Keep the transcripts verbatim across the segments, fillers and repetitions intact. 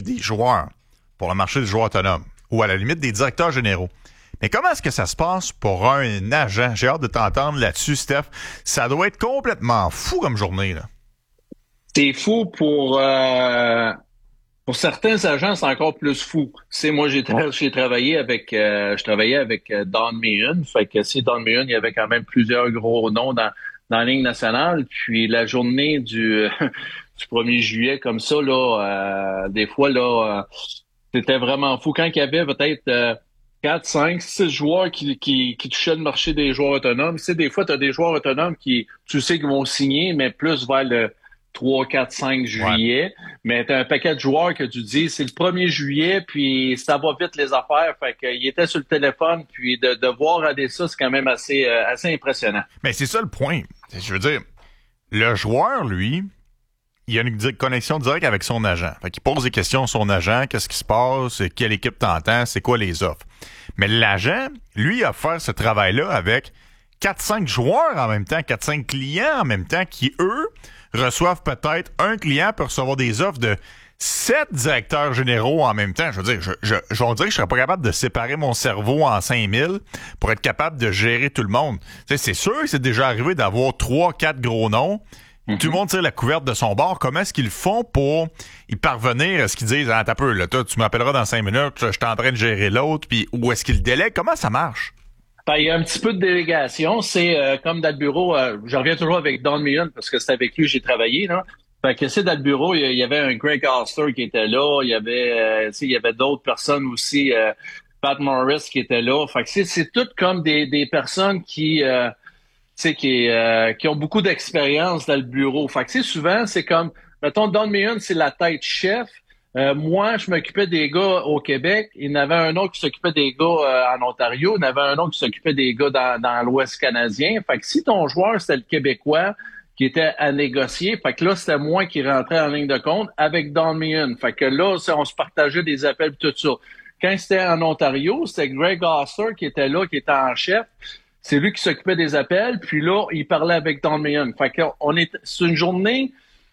des joueurs pour le marché des joueurs autonomes ou à la limite des directeurs généraux. Mais comment est-ce que ça se passe pour un agent? J'ai hâte de t'entendre là-dessus, Steph. Ça doit être complètement fou comme journée, là. C'est fou pour euh, pour certains agents, c'est encore plus fou. C'est moi j'ai, tra- j'ai travaillé avec euh, je travaillais avec euh, Don Meehan, fait que si Don Meehan, il y avait quand même plusieurs gros noms dans dans la Ligue nationale, puis la journée du du premier juillet comme ça là, euh, des fois là, euh, c'était vraiment fou quand il y avait peut-être euh, quatre, cinq, six joueurs qui, qui, qui touchaient le marché des joueurs autonomes. Tu sais, des fois, tu as des joueurs autonomes qui, tu sais, qu'ils vont signer, mais plus vers le trois, quatre, cinq Ouais. juillet. Mais tu as un paquet de joueurs que tu dis, c'est le premier juillet, puis ça va vite les affaires. Fait qu'il était sur le téléphone, puis de, de voir aller ça, c'est quand même assez, euh, assez impressionnant. Mais c'est ça le point. Je veux dire, le joueur, lui, il a une di- connexion directe avec son agent. Fait qu'il pose des questions à son agent, qu'est-ce qui se passe, quelle équipe t'entend, c'est quoi les offres. Mais l'agent, lui, a fait ce travail-là avec quatre cinq joueurs en même temps, quatre cinq clients en même temps, qui, eux, reçoivent peut-être un client pour recevoir des offres de sept directeurs généraux en même temps. Je veux dire, je, je, je vais dire que je serais pas capable de séparer mon cerveau en cinq mille pour être capable de gérer tout le monde. Tu sais, c'est sûr que c'est déjà arrivé d'avoir trois quatre gros noms. Mm-hmm. Tout le monde tire la couverte de son bord. Comment est-ce qu'ils font pour y parvenir à ce qu'ils disent, ah, t'as peu, là, toi, tu m'appelleras dans cinq minutes, je suis en train de gérer l'autre, puis où est-ce qu'ils délèguent? Comment ça marche? Ben, il y a un petit peu de délégation. C'est euh, comme dans le bureau, euh, je reviens toujours avec Don Meehan parce que c'est avec lui que j'ai travaillé, là. Fait que c'est dans le bureau, il y avait un Greg Alster qui était là, il y avait euh, tu sais, il y avait d'autres personnes aussi, euh, Pat Morris qui était là. Fait que c'est, c'est tout comme des, des personnes qui euh, tu sais, qui, euh, qui ont beaucoup d'expérience dans le bureau. Fait que c'est souvent, c'est comme, mettons, Don Meehan, c'est la tête chef. Euh, moi, je m'occupais des gars au Québec. Il y en avait un autre qui s'occupait des gars euh, en Ontario. Il y en avait un autre qui s'occupait des gars dans, dans l'Ouest canadien. Fait que si ton joueur, c'était le Québécois qui était à négocier, fait que là, c'était moi qui rentrais en ligne de compte avec Don Meehan. Fait que là, on se partageait des appels et tout ça. Quand c'était en Ontario, c'était Greg Oster qui était là, qui était en chef. C'est lui qui s'occupait des appels. Puis là, il parlait avec Don Meehan. Fait que on est, c'est une journée...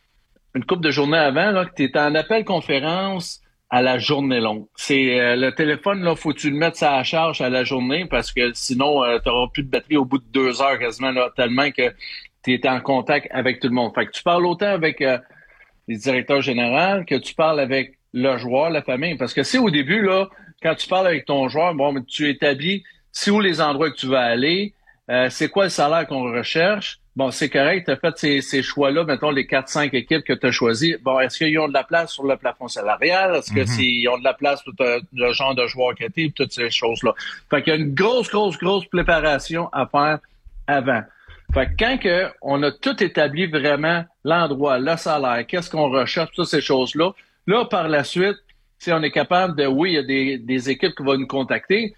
une couple de journées avant, là, que tu es en appel conférence à la journée longue. C'est euh, le téléphone, là, faut que tu le mettes à la charge à la journée parce que sinon, euh, tu n'auras plus de batterie au bout de deux heures quasiment, là, tellement que tu es en contact avec tout le monde. Fait que tu parles autant avec euh, les directeurs généraux que tu parles avec le joueur, la famille. Parce que c'est au début, là, quand tu parles avec ton joueur, bon, mais tu établis c'est où les endroits que tu vas aller, euh, c'est quoi le salaire qu'on recherche. Bon, c'est correct, tu as fait ces, ces choix-là, mettons les quatre cinq équipes que tu as choisies. Bon, est-ce qu'ils ont de la place sur le plafond salarial? Est-ce que mm-hmm. s'ils ont de la place pour te, le genre de joueur que t'es, toutes ces choses-là? Fait qu'il y a une grosse, grosse, grosse préparation à faire avant. Fait que quand que on a tout établi vraiment, l'endroit, le salaire, qu'est-ce qu'on recherche, toutes ces choses-là, là, par la suite, si on est capable de, oui, il y a des, des équipes qui vont nous contacter,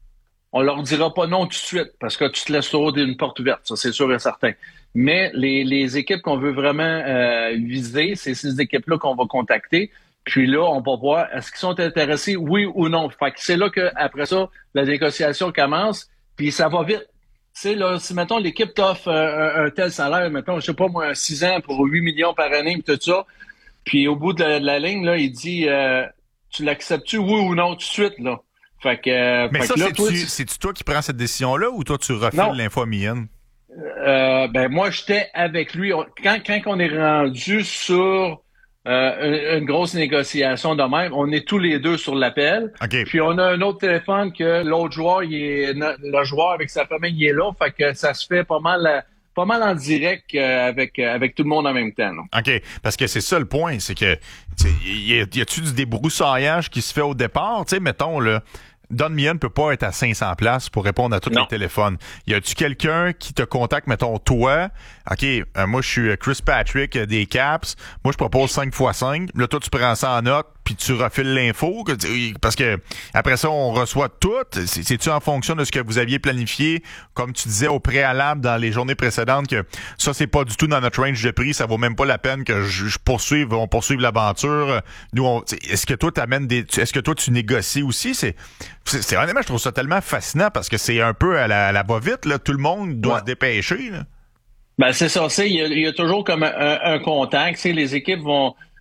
on leur dira pas non tout de suite parce que tu te laisses toujours une porte ouverte, ça c'est sûr et certain. Mais les, les équipes qu'on veut vraiment euh, viser, c'est ces équipes-là qu'on va contacter. Puis là, on va voir est-ce qu'ils sont intéressés, oui ou non. Fait que c'est là que après ça, la négociation commence, puis ça va vite. Tu sais, là, si, mettons, l'équipe t'offre un, un tel salaire, mettons, je sais pas moi, six ans pour huit millions par année, puis tout ça, puis au bout de la, de la ligne, là, il dit euh, tu l'acceptes-tu, oui ou non, tout de suite, là. Fait que, euh, Mais fait ça, que là, c'est-tu, toi, tu... c'est-tu toi qui prends cette décision-là ou toi, tu refiles non. l'info à Meehan? Euh, ben, moi, j'étais avec lui. Quand, quand on est rendu sur euh, une, une grosse négociation de même, on est tous les deux sur l'appel. Okay. Puis, on a un autre téléphone que l'autre joueur, il est, le joueur avec sa famille, il est là. Fait que ça se fait pas mal... pas mal en direct euh, avec euh, avec tout le monde en même temps. Là. OK. Parce que c'est ça le point, c'est que y, y, y a-tu du débroussaillage qui se fait au départ? Tu sais, mettons, là, Don Meehan ne peut pas être à cinq cents places pour répondre à tous non. les téléphones. Y a-tu quelqu'un qui te contacte, mettons, toi? OK, euh, moi, je suis Chris Patrick euh, des Caps. Moi, je propose cinq fois cinq. Là, toi, tu prends ça en note, puis tu refiles l'info. Parce que après ça, on reçoit tout. C'est, c'est-tu en fonction de ce que vous aviez planifié, comme tu disais au préalable dans les journées précédentes, que ça, c'est pas du tout dans notre range de prix, ça vaut même pas la peine que je, je poursuive, on poursuive l'aventure. Nous, on, est-ce que toi, t'amènes des, est-ce que toi, tu négocies aussi? C'est, c'est, c'est honnêtement, je trouve ça tellement fascinant parce que c'est un peu à la, à la va-vite, là. Tout le monde doit ouais. se dépêcher, là. Ben, c'est ça, c'est, il y a, il y a toujours comme un, un contact, tu sais, les équipes vont,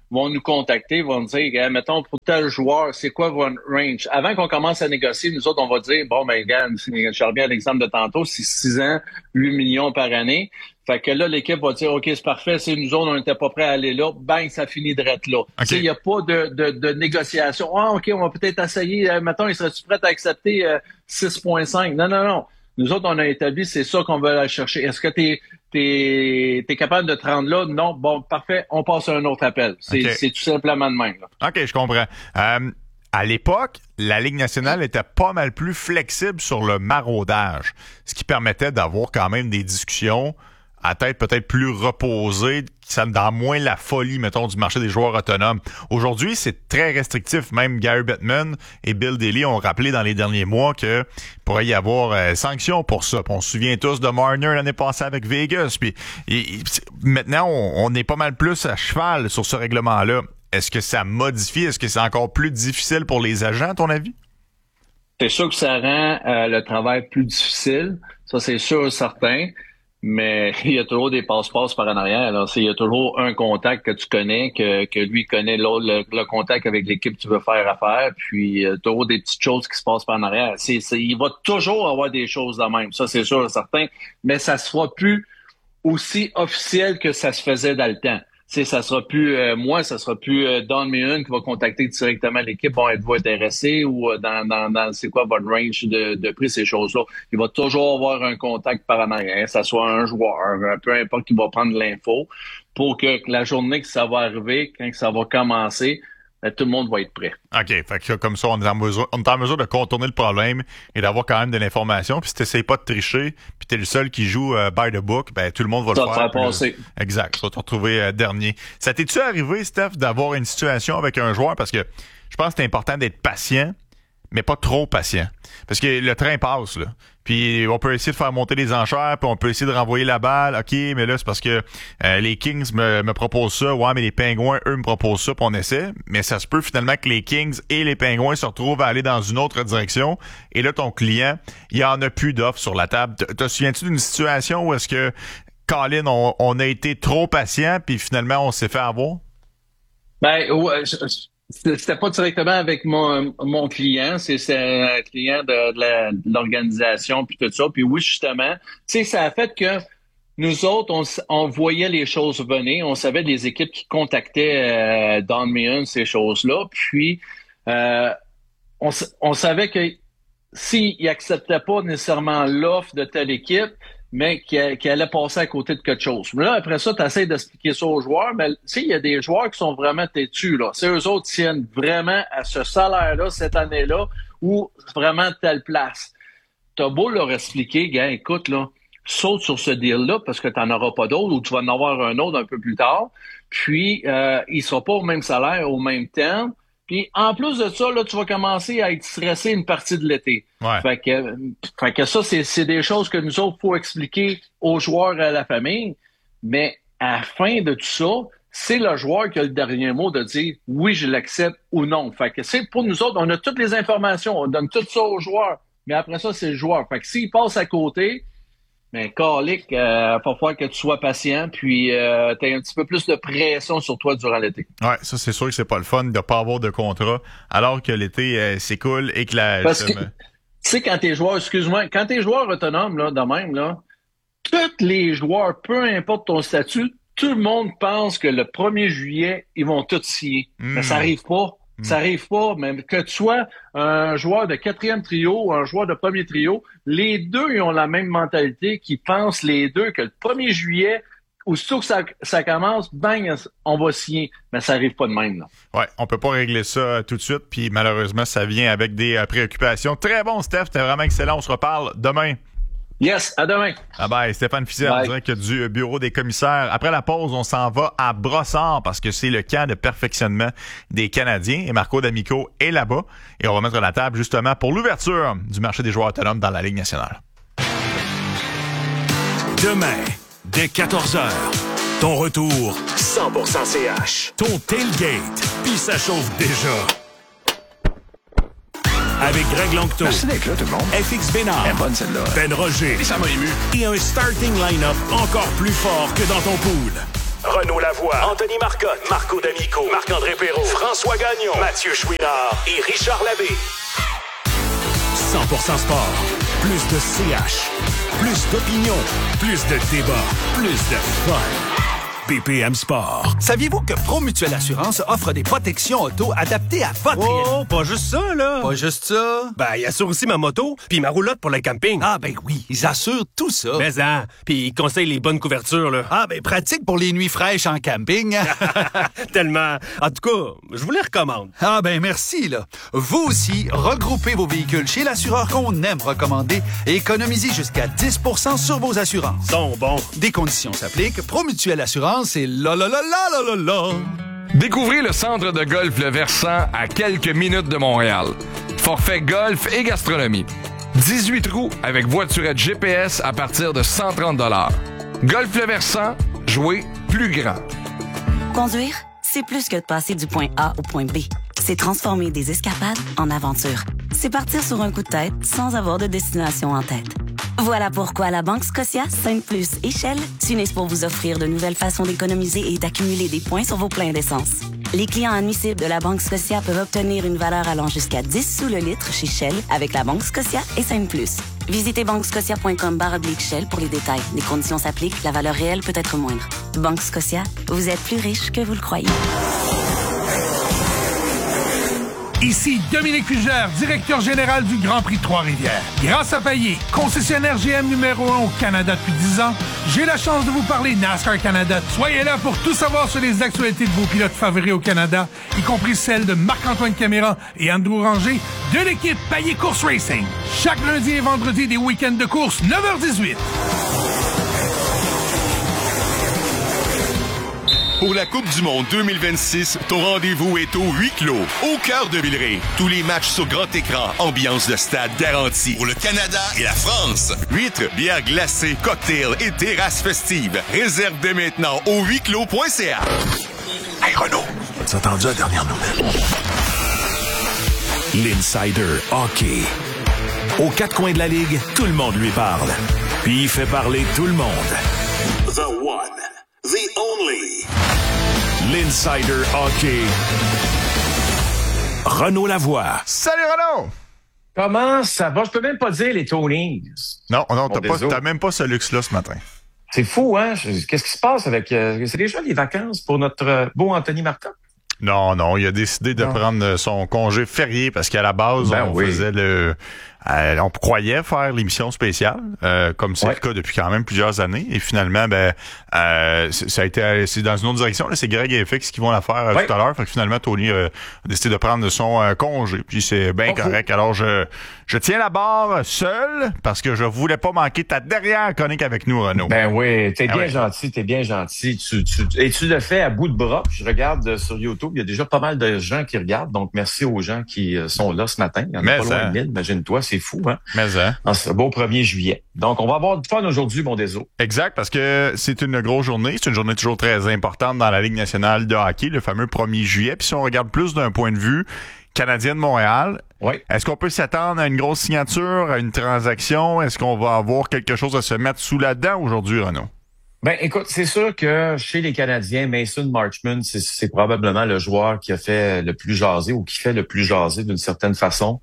vont nous contacter, vont nous dire, eh, mettons, pour tel joueur, c'est quoi votre range? Avant qu'on commence à négocier, nous autres, on va dire, bon, ben, regarde, je reviens à l'exemple de tantôt, c'est six ans, huit millions par année. Fait que là, l'équipe va dire, OK, c'est parfait, c'est nous autres, on n'était pas prêts à aller là. Bang, ça finit de être là. Il okay. n'y a pas de, de, de négociation. Ah, OK, on va peut-être essayer. Euh, mettons, il serait-tu prêt à accepter euh, six virgule cinq? Non, non, non. Nous autres, on a établi, c'est ça qu'on veut aller chercher. Est-ce que t'es, t'es, t'es capable de te rendre là? Non. Bon, parfait, on passe à un autre appel. C'est, okay. c'est tout simplement de même, là. OK, je comprends. Euh, à l'époque, la Ligue nationale était pas mal plus flexible sur le maraudage, ce qui permettait d'avoir quand même des discussions à tête peut-être plus reposée, ça dans moins la folie, mettons, du marché des joueurs autonomes. Aujourd'hui, c'est très restrictif. Même Gary Bettman et Bill Daly ont rappelé dans les derniers mois que pourrait y avoir euh, sanctions pour ça. Puis on se souvient tous de Marner l'année passée avec Vegas. Puis et, et, maintenant, on, on est pas mal plus à cheval sur ce règlement-là. Est-ce que ça modifie? Est-ce que c'est encore plus difficile pour les agents, à ton avis? C'est sûr que ça rend euh, le travail plus difficile. Ça, c'est sûr et certain. Mais il y a toujours des passe-passe par en arrière. Là. Il y a toujours un contact que tu connais, que, que lui connaît l'autre, le, le contact avec l'équipe que tu veux faire affaire. Puis euh, toujours des petites choses qui se passent par en arrière. C'est, c'est, il va toujours avoir des choses de même. Ça, c'est sûr et certain. Mais ça sera plus aussi officiel que ça se faisait dans le temps. T'sais, ça sera plus euh, moi, ça sera plus euh, Don Meehan qui va contacter directement l'équipe. Bon, êtes-vous intéressé ou euh, dans, dans, dans c'est quoi votre range de, de prix, ces choses-là. Il va toujours avoir un contact par en arrière, que ça soit un joueur, peu importe qui va prendre l'info, pour que la journée que ça va arriver, quand ça va commencer, ben, tout le monde va être prêt. OK. Fait que comme ça, on est en mesure, on est en mesure de contourner le problème et d'avoir quand même de l'information. Puis si t'essayes pas de tricher, puis t'es le seul qui joue euh, by the book, ben tout le monde va ça le faire. Ça va passer. Le... Exact. Tu vas te retrouver euh, dernier. Ça t'es-tu arrivé, Steph, d'avoir une situation avec un joueur? Parce que je pense que c'est important d'être patient, mais pas trop patient. Parce que le train passe, là. Puis on peut essayer de faire monter les enchères, puis on peut essayer de renvoyer la balle. OK, mais là, c'est parce que euh, les Kings me, me proposent ça. Ouais, mais les Pingouins, eux, me proposent ça, puis on essaie. Mais ça se peut finalement que les Kings et les Pingouins se retrouvent à aller dans une autre direction. Et là, ton client, il y en a plus d'offres sur la table. Te, te souviens-tu d'une situation où est-ce que, Colin, on, on a été trop patient, puis finalement, on s'est fait avoir? Ben, ouais, je, je... C'était pas directement avec mon, mon client, c'est, c'est un client de, de, la, de l'organisation puis tout ça. Puis oui, justement, tu sais, ça a fait que nous autres, on, on voyait les choses venir. On savait des équipes qui contactaient euh, Don Meehan, ces choses-là. Puis euh, on, on savait que s'il n'acceptait pas nécessairement l'offre de telle équipe, mais qui, qui allait passer à côté de quelque chose. Mais là, après ça, tu essaies d'expliquer ça aux joueurs, mais tu sais, il y a des joueurs qui sont vraiment têtus, là. C'est eux autres tiennent vraiment à ce salaire-là, cette année-là, ou vraiment telle place. T'as beau leur expliquer, gars, écoute, là, saute sur ce deal-là parce que tu n'en auras pas d'autre ou tu vas en avoir un autre un peu plus tard. Puis, euh, il ne sera pas au même salaire, au même temps. Puis, en plus de ça, là, tu vas commencer à être stressé une partie de l'été. Ouais. Fait que, fait que ça, c'est, c'est des choses que nous autres, faut expliquer aux joueurs et à la famille. Mais à la fin de tout ça, c'est le joueur qui a le dernier mot de dire oui, je l'accepte ou non. Fait que c'est pour nous autres, on a toutes les informations, on donne tout ça aux joueurs. Mais après ça, c'est le joueur. Fait que s'il passe à côté, mais calique, euh, il va falloir que tu sois patient, puis euh, tu as un petit peu plus de pression sur toi durant l'été. Ouais, ça c'est sûr que c'est pas le fun de pas avoir de contrat alors que l'été euh, s'écoule et que la. Parce que, tu sais, quand t'es joueur, excuse-moi, quand t'es joueur autonome, là, de même, là, tous les joueurs, peu importe ton statut, tout le monde pense que le premier juillet, ils vont tous signer. Mm. Mais ça arrive pas. Ça arrive pas, même que tu sois un joueur de quatrième trio ou un joueur de premier trio, les deux, ils ont la même mentalité, qui pensent les deux que le premier juillet, aussitôt que ça, ça commence, bang, on va signer. Mais ça arrive pas de même, là. Ouais, on peut pas régler ça tout de suite, puis malheureusement, ça vient avec des euh, préoccupations. Très bon, Steph, c'était vraiment excellent. On se reparle demain. Yes, à demain. Ah bye, Stéphane Fiset, en direct du bureau des commissaires. Après la pause, on s'en va à Brossard parce que c'est le camp de perfectionnement des Canadiens et Marco D'Amico est là-bas. Et on va mettre la table justement pour l'ouverture du marché des joueurs autonomes dans la Ligue nationale. Demain, dès quatorze heures, ton retour cent pour cent C H. Ton tailgate, puis ça chauffe déjà. Avec Greg Langto. Merci d'être là, tout le monde. F X Bénard. Elle est bonne, celle-là. Ben Roger. Et ça m'a ému. Et un starting line-up encore plus fort que dans ton pool. Renaud Lavoie, Anthony Marcotte, Marco D'Amico, Marc-André Perrault, François Gagnon, Mathieu Chouinard et Richard Labbé. cent pour cent sport. Plus de C H. Plus d'opinion. Plus de débat. Plus de fun. B P M Sport. Saviez-vous que Promutuelle Assurance offre des protections auto adaptées à votre... Oh, pas juste ça, là. Pas juste ça. Ben, ils assurent aussi ma moto puis ma roulotte pour le camping. Ah, ben oui, ils assurent tout ça. Mais hein, puis ils conseillent les bonnes couvertures, là. Ah, ben pratique pour les nuits fraîches en camping. Tellement. En tout cas, je vous les recommande. Ah, ben merci, là. Vous aussi, regroupez vos véhicules chez l'assureur qu'on aime recommander et économisez jusqu'à dix pour cent sur vos assurances. Sont bons. Des conditions s'appliquent. Promutuelle Assurance, c'est la la la la la la la. Découvrez le centre de golf Le Versant à quelques minutes de Montréal. Forfait golf et gastronomie. dix-huit trous avec voiturette G P S à partir de cent trente dollars. Golf Le Versant, jouer plus grand. Conduire, c'est plus que de passer du point A au point B. C'est transformer des escapades en aventures. C'est partir sur un coup de tête sans avoir de destination en tête. Voilà pourquoi la Banque Scotia, Sainte Plus et Shell s'unissent pour vous offrir de nouvelles façons d'économiser et d'accumuler des points sur vos pleins d'essence. Les clients admissibles de la Banque Scotia peuvent obtenir une valeur allant jusqu'à dix sous le litre chez Shell avec la Banque Scotia et Sainte Plus. Visitez banquescotia point com barre oblique Shell pour les détails. Les conditions s'appliquent, la valeur réelle peut être moindre. Banque Scotia, vous êtes plus riche que vous le croyez. Ici Dominique Fugère, directeur général du Grand Prix de Trois-Rivières. Grâce à Payet, concessionnaire G M numéro un au Canada depuis dix ans, j'ai la chance de vous parler NASCAR Canada. Soyez là pour tout savoir sur les actualités de vos pilotes favoris au Canada, y compris celles de Marc-Antoine Caméra et Andrew Ranger de l'équipe Payet Course Racing. Chaque lundi et vendredi des week-ends de course, neuf heures dix-huit. Pour la Coupe du Monde deux mille vingt-six, ton rendez-vous est au huis clos, au cœur de Villeray. Tous les matchs sur grand écran, ambiance de stade garantie. Pour le Canada et la France, huîtres, bières glacées, cocktails et terrasses festives. Réserve dès maintenant au huis clos point c a. Hey Renaud, as-tu entendu la dernière nouvelle? L'Insider Hockey. Aux quatre coins de la Ligue, tout le monde lui parle. Puis il fait parler tout le monde. The one, the only. L'Insider Hockey. Renaud Lavoie. Salut Renaud! Comment ça va? Je peux même pas dire les Tonings. Non, non, t'as, Bon, pas, t'as même pas ce luxe-là ce matin. C'est fou, hein? Qu'est-ce qui se passe avec... Euh, c'est déjà les vacances pour notre euh, beau Anthony Martin? Non, non, il a décidé de non. prendre son congé férié parce qu'à la base, ben on oui. faisait le... Euh, on croyait faire l'émission spéciale, euh, comme c'est ouais. le cas depuis quand même plusieurs années. Et finalement, ben, euh, ça a été, c'est dans une autre direction. Là, c'est Greg et F X qui vont la faire euh, ouais. tout à l'heure. Fait que finalement, Tony euh, a décidé de prendre son euh, congé. Puis c'est bien oh, correct. Fou. Alors, je, je tiens la barre seul parce que je voulais pas manquer ta dernière chronique avec nous, Renaud. Ben oui, t'es ah bien ouais. gentil, t'es bien gentil. Tu, tu, et tu le fais à bout de bras. Je regarde sur YouTube, il y a déjà pas mal de gens qui regardent. Donc, merci aux gens qui sont là ce matin. Il y en a Mais pas loin de mille, imagine-toi. C'est fou, hein? Mais hein? En ce beau premier juillet. Donc, on va avoir du fun aujourd'hui, mon déso. Exact, parce que c'est une grosse journée. C'est une journée toujours très importante dans la Ligue nationale de hockey, le fameux premier juillet. Puis si on regarde plus d'un point de vue canadien de Montréal, oui. Est-ce qu'on peut s'attendre à une grosse signature, à une transaction? Est-ce qu'on va avoir quelque chose à se mettre sous la dent aujourd'hui, Renaud? Ben, écoute, c'est sûr que chez les Canadiens, Mason Marchment, c'est, c'est probablement le joueur qui a fait le plus jaser ou qui fait le plus jaser d'une certaine façon.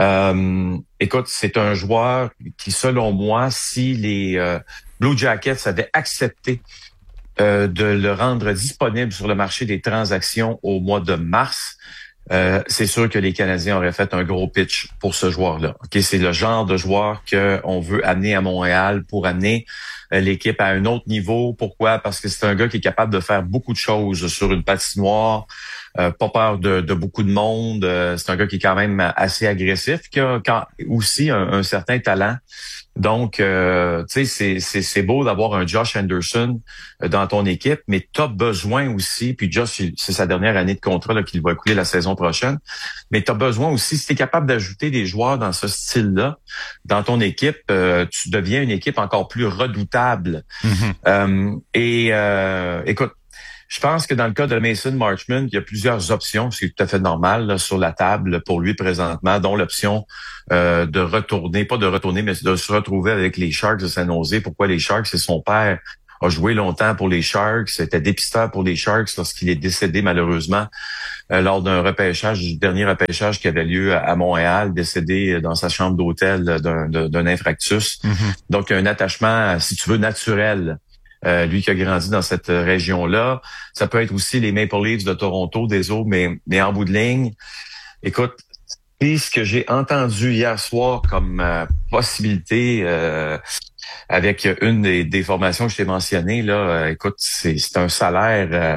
Euh, écoute, c'est un joueur qui, selon moi, si les euh, Blue Jackets avaient accepté euh, de le rendre disponible sur le marché des transactions au mois de mars, Euh, c'est sûr que les Canadiens auraient fait un gros pitch pour ce joueur-là. Okay, c'est le genre de joueur qu'on veut amener à Montréal pour amener euh, l'équipe à un autre niveau. Pourquoi? Parce que c'est un gars qui est capable de faire beaucoup de choses sur une patinoire, euh, pas peur de, de beaucoup de monde. Euh, c'est un gars qui est quand même assez agressif, qui a quand, aussi un, un certain talent. Donc, euh, tu sais, c'est, c'est, c'est beau d'avoir un Josh Anderson dans ton équipe, mais tu as besoin aussi, puis Josh, c'est sa dernière année de contrat là, qu'il va écouler la saison prochaine, mais tu as besoin aussi, si tu es capable d'ajouter des joueurs dans ce style-là, dans ton équipe, euh, tu deviens une équipe encore plus redoutable. Mm-hmm. Euh, et euh, écoute, je pense que dans le cas de Mason Marchment, il y a plusieurs options, c'est tout à fait normal, là, sur la table pour lui présentement, dont l'option euh, de retourner, pas de retourner, mais de se retrouver avec les Sharks de San Jose. Pourquoi les Sharks? C'est son père a joué longtemps pour les Sharks, était dépisteur pour les Sharks lorsqu'il est décédé malheureusement euh, lors d'un repêchage, du dernier repêchage qui avait lieu à, à Montréal, décédé dans sa chambre d'hôtel d'un, d'un infarctus. Mm-hmm. Donc, un attachement, si tu veux, naturel. Euh, lui qui a grandi dans cette région-là. Ça peut être aussi les Maple Leafs de Toronto, des autres, mais, mais en bout de ligne, écoute, et ce que j'ai entendu hier soir comme euh, possibilité euh, avec une des, des formations que je t'ai mentionnées, là, euh, écoute, c'est, c'est un salaire euh,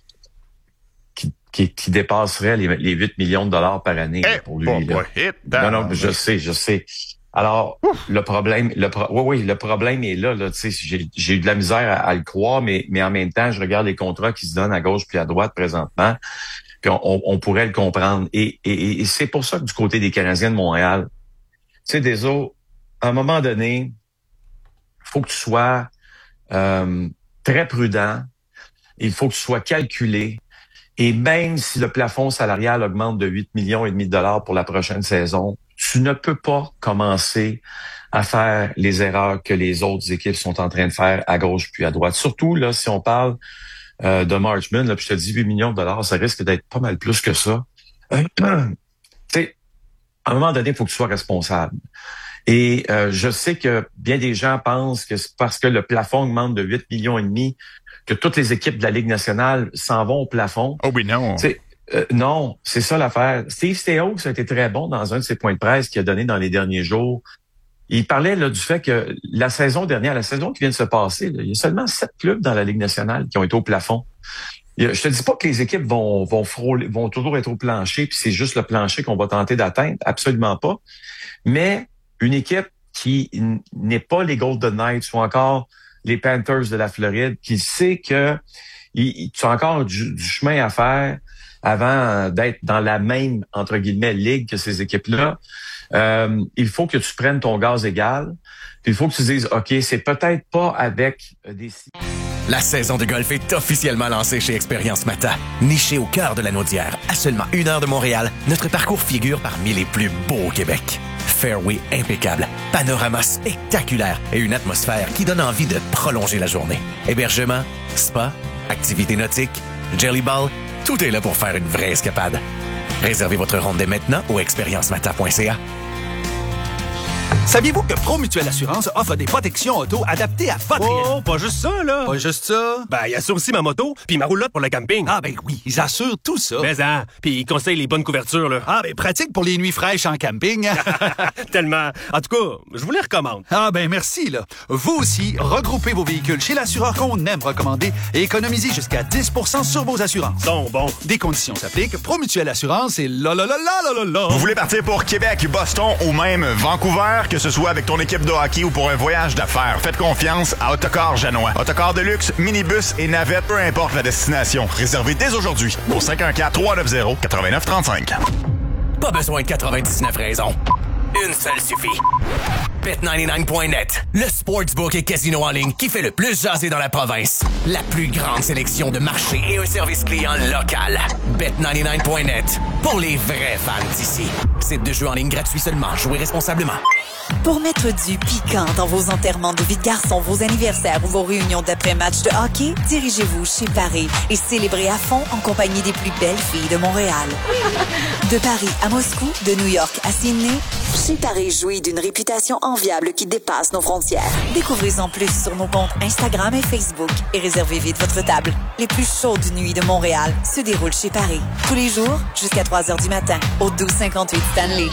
qui, qui, qui dépasserait les, les huit millions de dollars par année hey, là, pour lui. Bon, là. bon, hit, non, non, je sais, je sais. Alors, Ouf. le problème, le pro- oui, oui, le problème est là. Là, tu sais, j'ai, j'ai eu de la misère à, à le croire, mais, mais en même temps, je regarde les contrats qui se donnent à gauche puis à droite présentement, puis on, on, on pourrait le comprendre. Et, et, et c'est pour ça que du côté des Canadiens de Montréal, tu sais, des autres, à un moment donné, faut que tu sois euh, très prudent. Il faut que tu sois calculé. Et même si le plafond salarial augmente de huit millions et demi de dollars pour la prochaine saison, tu ne peux pas commencer à faire les erreurs que les autres équipes sont en train de faire à gauche puis à droite. Surtout, là, si on parle euh, de Marchman, là, puis je te dis huit millions de dollars, ça risque d'être pas mal plus que ça. Euh, tu sais, à un moment donné, il faut que tu sois responsable. Et euh, je sais que bien des gens pensent que c'est parce que le plafond augmente de huit millions et demi que toutes les équipes de la Ligue nationale s'en vont au plafond. Oh oui, non. T'sais, Euh, non, c'est ça l'affaire. Steve Staios a été très bon dans un de ses points de presse qu'il a donné dans les derniers jours. Il parlait là, du fait que la saison dernière, la saison qui vient de se passer, là, il y a seulement sept clubs dans la Ligue nationale qui ont été au plafond. Je te dis pas que les équipes vont vont frôler, vont toujours être au plancher, puis c'est juste le plancher qu'on va tenter d'atteindre, absolument pas. Mais une équipe qui n'est pas les Golden Knights ou encore les Panthers de la Floride, qui sait que il, tu as encore du, du chemin à faire avant d'être dans la même, entre guillemets, ligue que ces équipes-là, euh, il faut que tu prennes ton gaz égal. Puis il faut que tu dises, OK, c'est peut-être pas avec des... La saison de golf est officiellement lancée chez Expérience Mata. Niché au cœur de la Naudière, à seulement une heure de Montréal, notre parcours figure parmi les plus beaux au Québec. Fairway impeccable, panorama spectaculaire et une atmosphère qui donne envie de prolonger la journée. Hébergement, spa, activités nautiques, jelly ball, tout est là pour faire une vraie escapade. Réservez votre ronde dès maintenant au expérience mata point c a. Saviez-vous que Promutuelle Assurance offre des protections auto adaptées à votre... Oh, pas juste ça, là! Pas juste ça? Ben, il assure aussi ma moto, puis ma roulotte pour le camping. Ah, ben oui, ils assurent tout ça. Mais hein, puis ils conseillent les bonnes couvertures, là. Ah, ben pratique pour les nuits fraîches en camping. Tellement. En tout cas, je vous les recommande. Ah, ben merci, là. Vous aussi, regroupez vos véhicules chez l'assureur qu'on aime recommander et économisez jusqu'à dix pour cent sur vos assurances. Bon, bon. Des conditions s'appliquent. Promutuelle Assurance et là, là, là, là, là, là. Vous voulez partir pour Québec, Boston ou même Vancouver, que ce soit avec ton équipe de hockey ou pour un voyage d'affaires, faites confiance à Autocar Janois. Autocar de luxe, minibus et navette, peu importe la destination. Réservez dès aujourd'hui au cinq un quatre, trois neuf zéro, neuf neuf trois cinq. Pas besoin de quatre-vingt-dix-neuf raisons. Une seule suffit. bet quatre-vingt-dix-neuf point net, le sportsbook et casino en ligne qui fait le plus jaser dans la province. La plus grande sélection de marchés et un service client local. bet quatre-vingt-dix-neuf point net, pour les vrais fans d'ici. Site de jeu en ligne gratuit seulement. Jouez responsablement. Pour mettre du piquant dans vos enterrements de vie de garçon, vos anniversaires ou vos réunions d'après-match de hockey, dirigez-vous chez Paris et célébrez à fond en compagnie des plus belles filles de Montréal. De Paris à Moscou, de New York à Sydney, chez Paris jouit d'une réputation enviable qui dépasse nos frontières. Découvrez-en plus sur nos comptes Instagram et Facebook et réservez vite votre table. Les plus chaudes nuits de Montréal se déroulent chez Paris. Tous les jours, jusqu'à trois heures du matin, au douze cinquante-huit Stanley.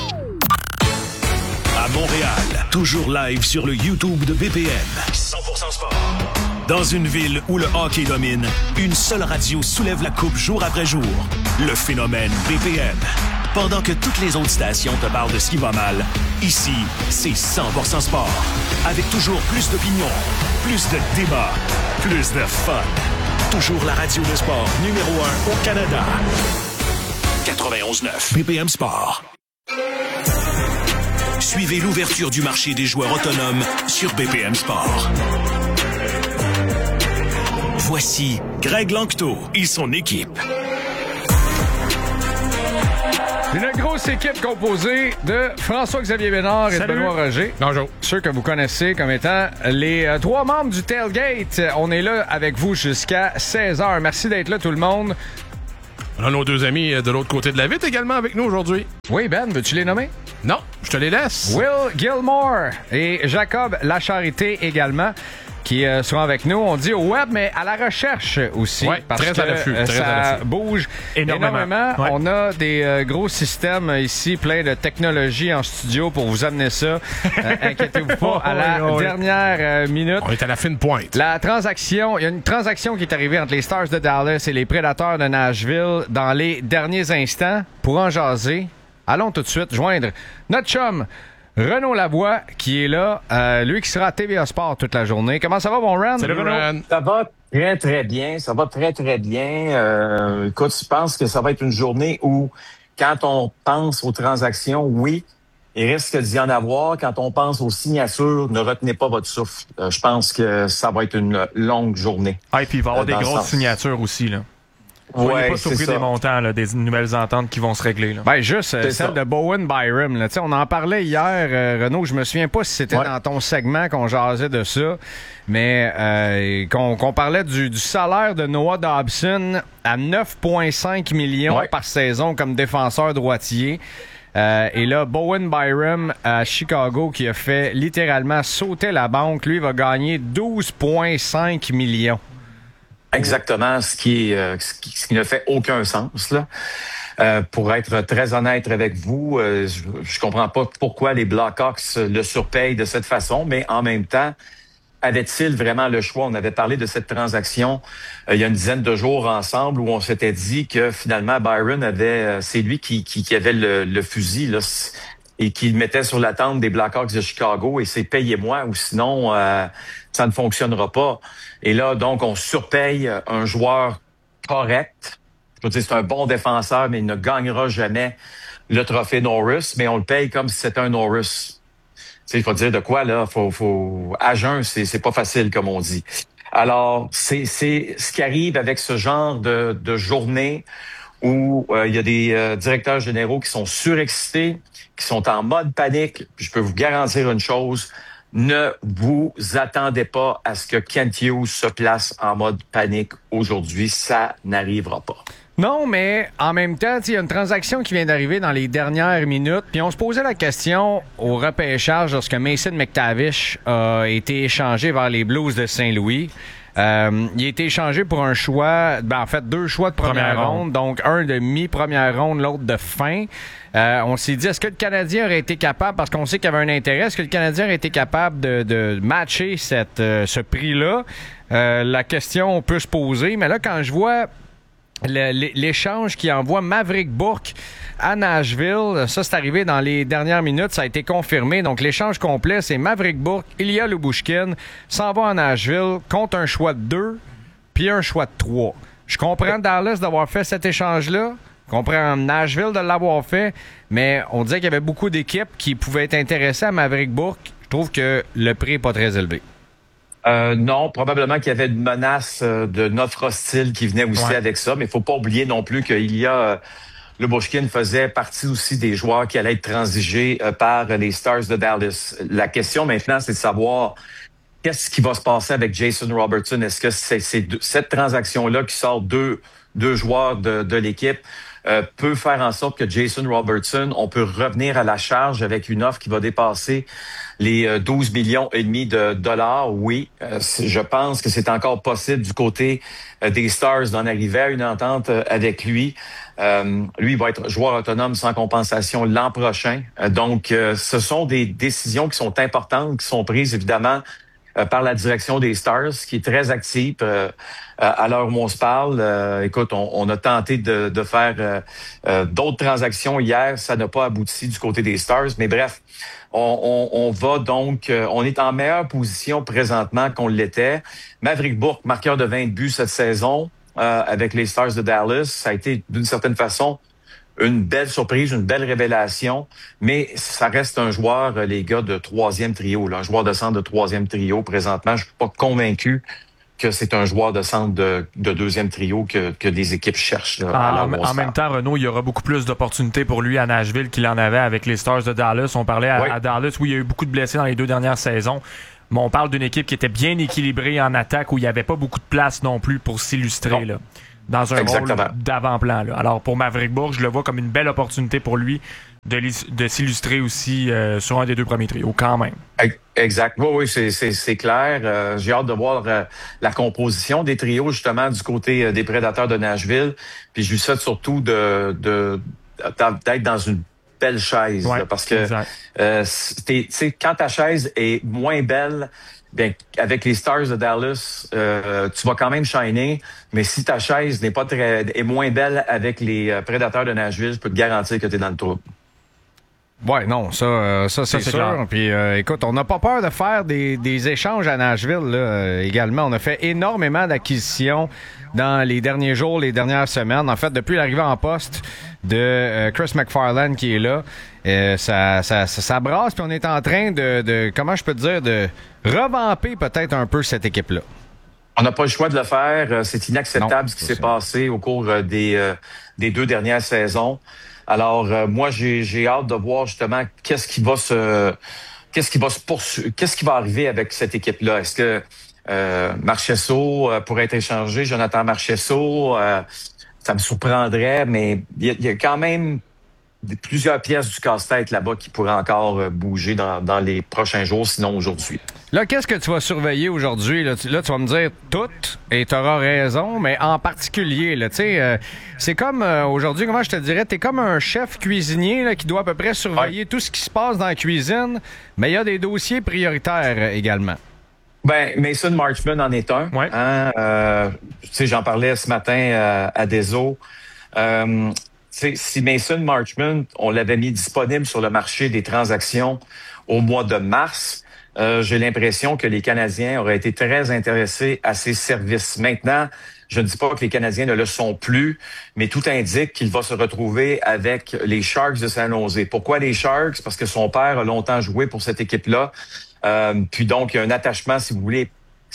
À Montréal, toujours live sur le YouTube de B P M. cent pour cent sport. Dans une ville où le hockey domine, une seule radio soulève la coupe jour après jour. Le phénomène B P M. Pendant que toutes les autres stations te parlent de ce qui va mal, ici, c'est cent pour cent sport. Avec toujours plus d'opinion, plus de débats, plus de fun. Toujours la radio de sport numéro un au Canada. quatre-vingt-onze neuf B P M Sport. Suivez l'ouverture du marché des joueurs autonomes sur B P M Sport. Voici Greg Lanctot et son équipe. Une grosse équipe composée de François-Xavier Bénard et Salut. de Benoît Roger. Bonjour. Ceux que vous connaissez comme étant les euh, trois membres du Tailgate. On est là avec vous jusqu'à seize heures. Merci d'être là, tout le monde. On a nos deux amis de l'autre côté de la vitre également avec nous aujourd'hui. Oui, Ben, veux-tu les nommer? Non, je te les laisse. Will Gilmore et Jacob Lacharité également, qui euh, seront avec nous. On dit au web, mais à la recherche aussi. Ouais, parce très que à l'affût, euh, très ça à l'affût. bouge Énormément. énormément. Ouais. On a des euh, gros systèmes ici, plein de technologies en studio pour vous amener ça. Euh, inquiétez-vous pas, à la Oui, oui. dernière euh, minute. On est à la fine pointe. La transaction, il y a une transaction qui est arrivée entre les Stars de Dallas et les Prédateurs de Nashville dans les derniers instants. Pour en jaser, allons tout de suite joindre notre chum Renaud Lavoie, qui est là, euh, lui qui sera à T V A Sport toute la journée. Comment ça va, mon Ren? Salut, Ren. Ça va très, très bien. Ça va très, très bien. Euh, écoute, je pense que ça va être une journée où, quand on pense aux transactions, oui, il risque d'y en avoir. Quand on pense aux signatures, ne retenez pas votre souffle. Euh, je pense que ça va être une longue journée. Ah, et puis il va y avoir Euh, des dans le grosses sens. signatures aussi, là. Soyez Ouais, pas c'est surpris ça. des montants, là, des nouvelles ententes qui vont se régler. Là. Ben, juste euh, C'est celle ça. de Bowen Byram. Là. Tu sais, on en parlait hier, euh, Renaud. Je me souviens pas si c'était Ouais. dans ton segment qu'on jasait de ça, mais euh, qu'on, qu'on parlait du, du salaire de Noah Dobson à neuf virgule cinq millions Ouais. par saison comme défenseur droitier. Euh, et là, Bowen Byram à Chicago, qui a fait littéralement sauter la banque, lui va gagner douze virgule cinq millions. Exactement, ce qui, est, euh, ce qui, ce qui ne fait aucun sens, là. Euh, pour être très honnête avec vous, euh, je, je comprends pas pourquoi les Blackhawks le surpayent de cette façon, mais en même temps, avait-il vraiment le choix? On avait parlé de cette transaction euh, il y a une dizaine de jours ensemble où on s'était dit que finalement Byron avait, euh, c'est lui qui, qui, qui avait le, le fusil là, et qui le mettait sur la tente des Blackhawks de Chicago et c'est payez-moi ou sinon euh, ça ne fonctionnera pas. Et là, donc, on surpaye un joueur correct. Je veux dire, c'est un bon défenseur, mais il ne gagnera jamais le trophée Norris, mais on le paye comme si c'était un Norris. Tu sais, il faut dire de quoi, là. Faut, faut, à jeun, c'est, c'est pas facile, comme on dit. Alors, c'est, c'est ce qui arrive avec ce genre de, de journée où euh, il y a des euh, directeurs généraux qui sont surexcités, qui sont en mode panique. Puis je peux vous garantir une chose, ne vous attendez pas à ce que Kent Hughes se place en mode panique aujourd'hui. Ça n'arrivera pas. Non, mais en même temps, il y a une transaction qui vient d'arriver dans les dernières minutes. Puis on se posait la question au repêchage lorsque Mason McTavish a été échangé vers les Blues de Saint-Louis. Euh, il a été échangé pour un choix, ben en fait deux choix de première, Première ronde, ronde. donc un de mi-première ronde, l'autre de fin. Euh, on s'est dit, est-ce que le Canadien aurait été capable, parce qu'on sait qu'il y avait un intérêt, est-ce que le Canadien aurait été capable de, de matcher cette, euh, ce prix-là? Euh, la question peut se poser, mais là, quand je vois le- l'échange qui envoie Maverick Bourque à Nashville, ça c'est arrivé dans les dernières minutes, ça a été confirmé. Donc l'échange complet, c'est Maverick Bourque, Ilya Lyubushkin s'en va à Nashville contre un choix de deux puis un choix de trois. Je comprends Dallas d'avoir fait cet échange-là, je comprends Nashville de l'avoir fait, mais on disait qu'il y avait beaucoup d'équipes qui pouvaient être intéressées à Maverick Bourque. Je trouve que le prix n'est pas très élevé. Euh, non, probablement qu'il y avait une menace euh, de notre hostile qui venait aussi Ouais. avec ça, mais il faut pas oublier non plus qu'il y a euh, le Lyubushkin faisait partie aussi des joueurs qui allaient être transigés euh, par les Stars de Dallas. La question maintenant, c'est de savoir qu'est-ce qui va se passer avec Jason Robertson. Est-ce que c'est, c'est de- cette transaction-là qui sort deux, deux joueurs de, de l'équipe euh, peut faire en sorte que Jason Robertson, on peut revenir à la charge avec une offre qui va dépasser les euh, douze millions et demi de dollars? Oui, euh, c'est- je pense que c'est encore possible du côté euh, des Stars d'en arriver à une entente euh, avec lui. Euh, lui, il va être joueur autonome sans compensation l'an prochain. Euh, donc, euh, ce sont des décisions qui sont importantes, qui sont prises évidemment euh, par la direction des Stars, qui est très active euh, à l'heure où on se parle. Euh, écoute, on, on a tenté de, de faire euh, euh, d'autres transactions hier, ça n'a pas abouti du côté des Stars, mais bref, on, on, on va donc, euh, on est en meilleure position présentement qu'on l'était. Maverick Bourque, marqueur de vingt buts cette saison euh, avec les Stars de Dallas, ça a été d'une certaine façon une belle surprise, une belle révélation, mais ça reste un joueur, les gars, de troisième trio, là, un joueur de centre de troisième trio présentement. Je suis pas convaincu que c'est un joueur de centre de, de deuxième trio que, que des équipes cherchent. Là, Ah, en, en même temps, Renaud, il y aura beaucoup plus d'opportunités pour lui à Nashville qu'il en avait avec les Stars de Dallas. On parlait à, oui. à Dallas où il y a eu beaucoup de blessés dans les deux dernières saisons. Mais on parle d'une équipe qui était bien équilibrée en attaque où il n'y avait pas beaucoup de place non plus pour s'illustrer là, dans un Exactement. rôle d'avant-plan. Là. Alors pour Maverick Bourque, je le vois comme une belle opportunité pour lui de, de s'illustrer aussi euh, sur un des deux premiers trios, quand même. Exact. Oui, oui, c'est, c'est, c'est clair. Euh, j'ai hâte de voir euh, la composition des trios, justement, du côté euh, des Prédateurs de Nashville. Puis je lui souhaite surtout de, de, d'être dans une belle chaise. Ouais, là, parce que euh, tu sais, quand ta chaise est moins belle, bien, avec les Stars de Dallas, euh, tu vas quand même shiner. Mais si ta chaise n'est pas très est moins belle avec les euh, Prédateurs de Nashville, je peux te garantir que tu es dans le trou. Ouais, non, ça, euh, ça c'est, c'est sûr. clair. Puis, euh, écoute, on n'a pas peur de faire des, des échanges à Nashville là, euh, également. On a fait énormément d'acquisitions dans les derniers jours, les dernières semaines. En fait, depuis l'arrivée en poste de euh, Chris McFarland qui est là, euh, ça, ça, ça, ça brasse. Puis on est en train de, de, comment je peux te dire, de revamper peut-être un peu cette équipe-là. On n'a pas le choix de le faire. C'est inacceptable non, ce qui c'est s'est ça. passé au cours des, euh, des deux dernières saisons. Alors, euh, moi, j'ai, j'ai hâte de voir justement qu'est-ce qui va se, qu'est-ce qui va se poursuivre, qu'est-ce qui va arriver avec cette équipe-là. Est-ce que euh, Marchessault euh, pourrait être échangé, Jonathan Marchessault, euh, ça me surprendrait, mais il y, a, il y a quand même des, plusieurs pièces du casse-tête là-bas qui pourraient encore euh, bouger dans, dans les prochains jours, sinon aujourd'hui. Là, qu'est-ce que tu vas surveiller aujourd'hui? Là, tu, là, tu vas me dire tout, et tu auras raison, mais en particulier, là, tu sais, euh, c'est comme euh, aujourd'hui, comment je te dirais, t'es comme un chef cuisinier là, qui doit à peu près surveiller ouais. tout ce qui se passe dans la cuisine, mais il y a des dossiers prioritaires euh, également. Ben, Mason Marchman en est un. Ouais. Hein, euh, tu sais, j'en parlais ce matin euh, à Deso. Euh, tu sais, si Mason Marchman, on l'avait mis disponible sur le marché des transactions au mois de mars, euh, j'ai l'impression que les Canadiens auraient été très intéressés à ses services. Maintenant, je ne dis pas que les Canadiens ne le sont plus, mais tout indique qu'il va se retrouver avec les Sharks de San Jose. Pourquoi les Sharks? Parce que son père a longtemps joué pour cette équipe-là. Euh, puis donc, il y a un attachement, si vous voulez,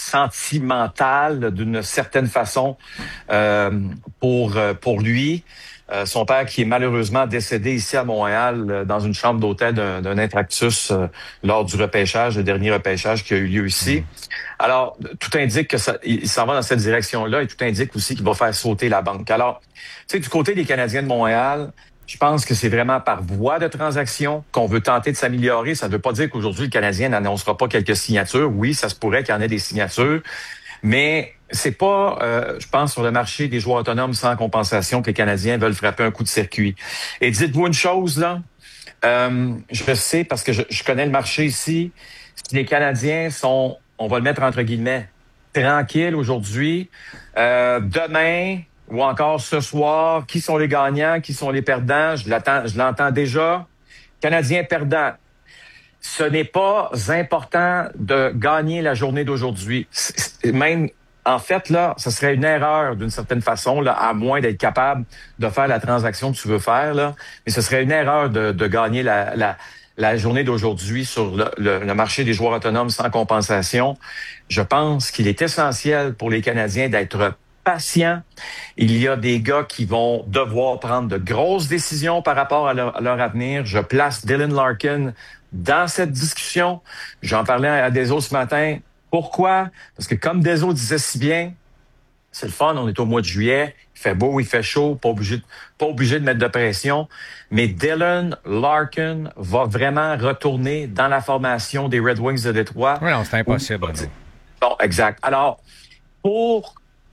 sentimental d'une certaine façon euh, pour euh, pour lui. Euh, son père qui est malheureusement décédé ici à Montréal euh, dans une chambre d'hôtel d'un, d'un infarctus euh, lors du repêchage, le dernier repêchage qui a eu lieu ici. Alors, tout indique que ça, il s'en va dans cette direction-là et tout indique aussi qu'il va faire sauter la banque. Alors, tu sais, du côté des Canadiens de Montréal, je pense que c'est vraiment par voie de transaction qu'on veut tenter de s'améliorer. Ça ne veut pas dire qu'aujourd'hui, le Canadien n'annoncera pas quelques signatures. Oui, ça se pourrait qu'il y en ait des signatures, mais c'est pas, euh, je pense, sur le marché des joueurs autonomes sans compensation que les Canadiens veulent frapper un coup de circuit. Et dites-vous une chose, là, euh, je le sais parce que je, je connais le marché ici. Si les Canadiens sont, on va le mettre entre guillemets, tranquilles aujourd'hui, euh, demain... ou encore ce soir, qui sont les gagnants, qui sont les perdants, je l'attends, je l'entends déjà. Canadiens perdants. Ce n'est pas important de gagner la journée d'aujourd'hui. C'est, même, en fait, là, ce serait une erreur d'une certaine façon, là, à moins d'être capable de faire la transaction que tu veux faire, là. Mais ce serait une erreur de, de gagner la, la, la journée d'aujourd'hui sur le, le, le marché des joueurs autonomes sans compensation. Je pense qu'il est essentiel pour les Canadiens d'être patient. Il y a des gars qui vont devoir prendre de grosses décisions par rapport à leur, à leur avenir. Je place Dylan Larkin dans cette discussion. J'en parlais à Deso ce matin. Pourquoi? Parce que comme Deso disait si bien, c'est le fun, on est au mois de juillet, il fait beau, il fait chaud, pas obligé de, pas obligé de mettre de pression. Mais Dylan Larkin va vraiment retourner dans la formation des Red Wings de Détroit. Oui, non, c'est impossible. Bon, exact. Alors, pour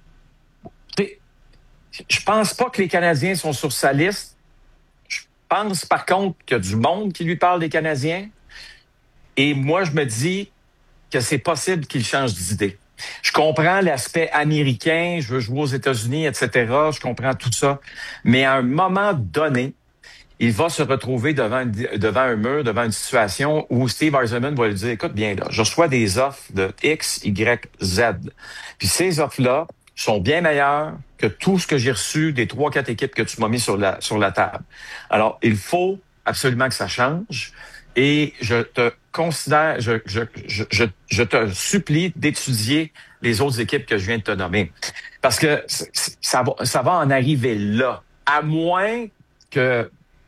je pense pas que les Canadiens sont sur sa liste. Je pense, par contre, qu'il y a du monde qui lui parle des Canadiens. Et moi, je me dis que c'est possible qu'il change d'idée. Je comprends l'aspect américain, je veux jouer aux États-Unis, et cetera. Je comprends tout ça. Mais à un moment donné, il va se retrouver devant, une, devant un mur, devant une situation où Steve Yzerman va lui dire, écoute bien, là, je reçois des offres de X, Y, Z. Puis ces offres-là sont bien meilleures que tout ce que j'ai reçu des trois, quatre équipes que tu m'as mis sur la, sur la table. Alors, il faut absolument que ça change. Et je te considère, je, je, je, je, je te supplie d'étudier les autres équipes que je viens de te nommer. Parce que ça va, ça va en arriver là. À moins que,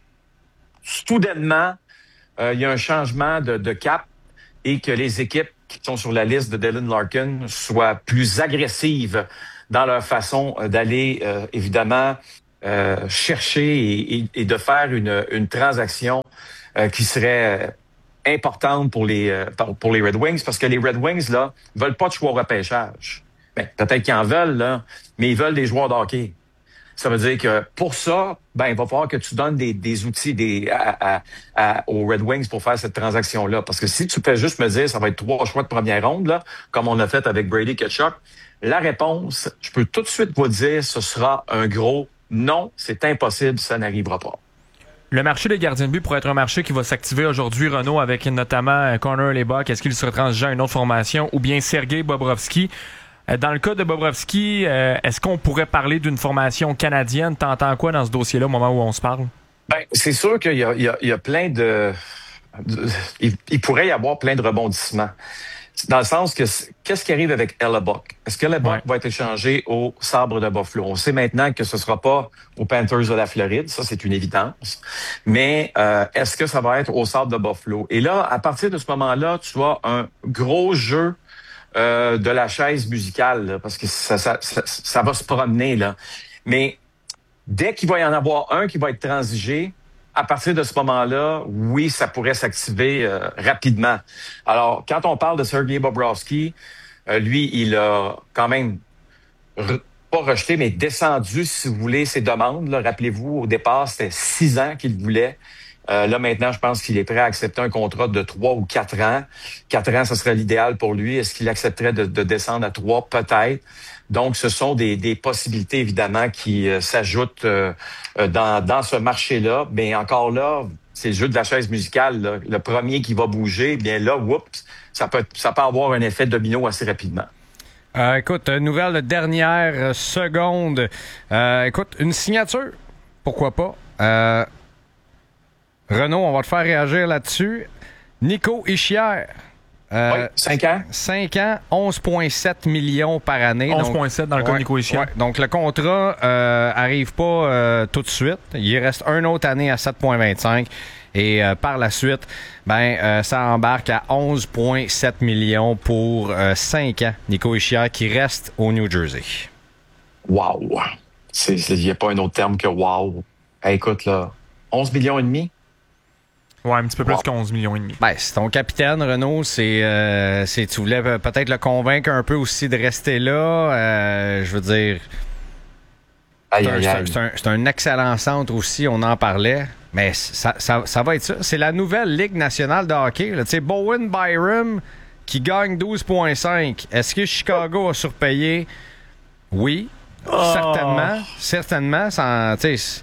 soudainement, euh, il y a un changement de, de cap et que les équipes qui sont sur la liste de Dylan Larkin soient plus agressives dans leur façon d'aller, euh, évidemment, euh, chercher et, et, et de faire une, une transaction euh, qui serait importante pour les euh, pour les Red Wings, parce que les Red Wings, là, veulent pas de choix au repêchage. Ben, peut-être qu'ils en veulent, là, mais ils veulent des joueurs de hockey. Ça veut dire que pour ça, ben, il va falloir que tu donnes des, des outils des, à, à, à, aux Red Wings pour faire cette transaction-là. Parce que si tu fais juste me dire ça va être trois choix de première ronde, là, comme on l'a fait avec Brady Tkachuk, la réponse, je peux tout de suite vous dire, ce sera un gros non, c'est impossible, ça n'arrivera pas. Le marché des gardiens de but pourrait être un marché qui va s'activer aujourd'hui, Renaud, avec notamment Connor Hellebuyck. Est-ce qu'il se transige à une autre formation ou bien Sergei Bobrovsky? Dans le cas de Bobrovsky, euh, est-ce qu'on pourrait parler d'une formation canadienne? T'entends quoi dans ce dossier-là au moment où on se parle? Ben, c'est sûr qu'il y a, il y a, il y a plein de... de il, il pourrait y avoir plein de rebondissements. Dans le sens que, qu'est-ce qui arrive avec Hellebuyck? Est-ce que Hellebuyck ouais. va être échangé au Sabre de Buffalo? On sait maintenant que ce sera pas aux Panthers de la Floride, ça c'est une évidence. Mais euh, est-ce que ça va être au Sabre de Buffalo? Et là, à partir de ce moment-là, tu as un gros jeu Euh, de la chaise musicale, là, parce que ça, ça, ça, ça va se promener, là. Mais dès qu'il va y en avoir un qui va être transigé, à partir de ce moment-là, oui, ça pourrait s'activer euh, rapidement. Alors, quand on parle de Sergei Bobrovsky, euh, lui, il a quand même re- pas rejeté, mais descendu, si vous voulez, ses demandes. Là. Rappelez-vous, au départ, c'était six ans qu'il voulait. Euh, là, maintenant, je pense qu'il est prêt à accepter un contrat de trois ou quatre ans. Quatre ans, ce serait l'idéal pour lui. Est-ce qu'il accepterait de, de descendre à trois? Peut-être. Donc, ce sont des, des possibilités, évidemment, qui euh, s'ajoutent euh, dans, dans ce marché-là. Mais encore là, c'est le jeu de la chaise musicale. Là. Le premier qui va bouger, bien là, oups, ça peut, ça peut avoir un effet domino assez rapidement. Euh, écoute, nouvelle de dernière seconde. Euh, écoute, une signature, pourquoi pas? Euh, Renaud, on va te faire réagir là-dessus. Nico Hischier. Euh, oui, cinq ans. cinq ans, onze virgule sept millions par année. onze virgule sept dans le ouais, cas de Nico Hischier. Ouais, donc, le contrat euh, arrive pas euh, tout de suite. Il reste une autre année à sept virgule vingt-cinq. Et euh, par la suite, ben euh, ça embarque à onze virgule sept millions pour euh, cinq ans. Nico Hischier qui reste au New Jersey. Wow! Il n'y a pas un autre terme que wow. Hey, écoute, là, onze millions et demi? Ouais, un petit peu plus wow. qu'onze millions et demi. Ben, c'est ton capitaine, Renaud. C'est, euh, c'est, tu voulais peut-être le convaincre un peu aussi de rester là. Euh, je veux dire, aïe, c'est, aïe, un, aïe. C'est, un, c'est un excellent centre aussi, on en parlait. Mais ça, ça, ça va être ça. C'est la nouvelle Ligue nationale de hockey. Tu sais, Bowen Byram qui gagne douze virgule cinq. Est-ce que Chicago a surpayé? Oui, oh. certainement. Certainement. Sans, tu sais,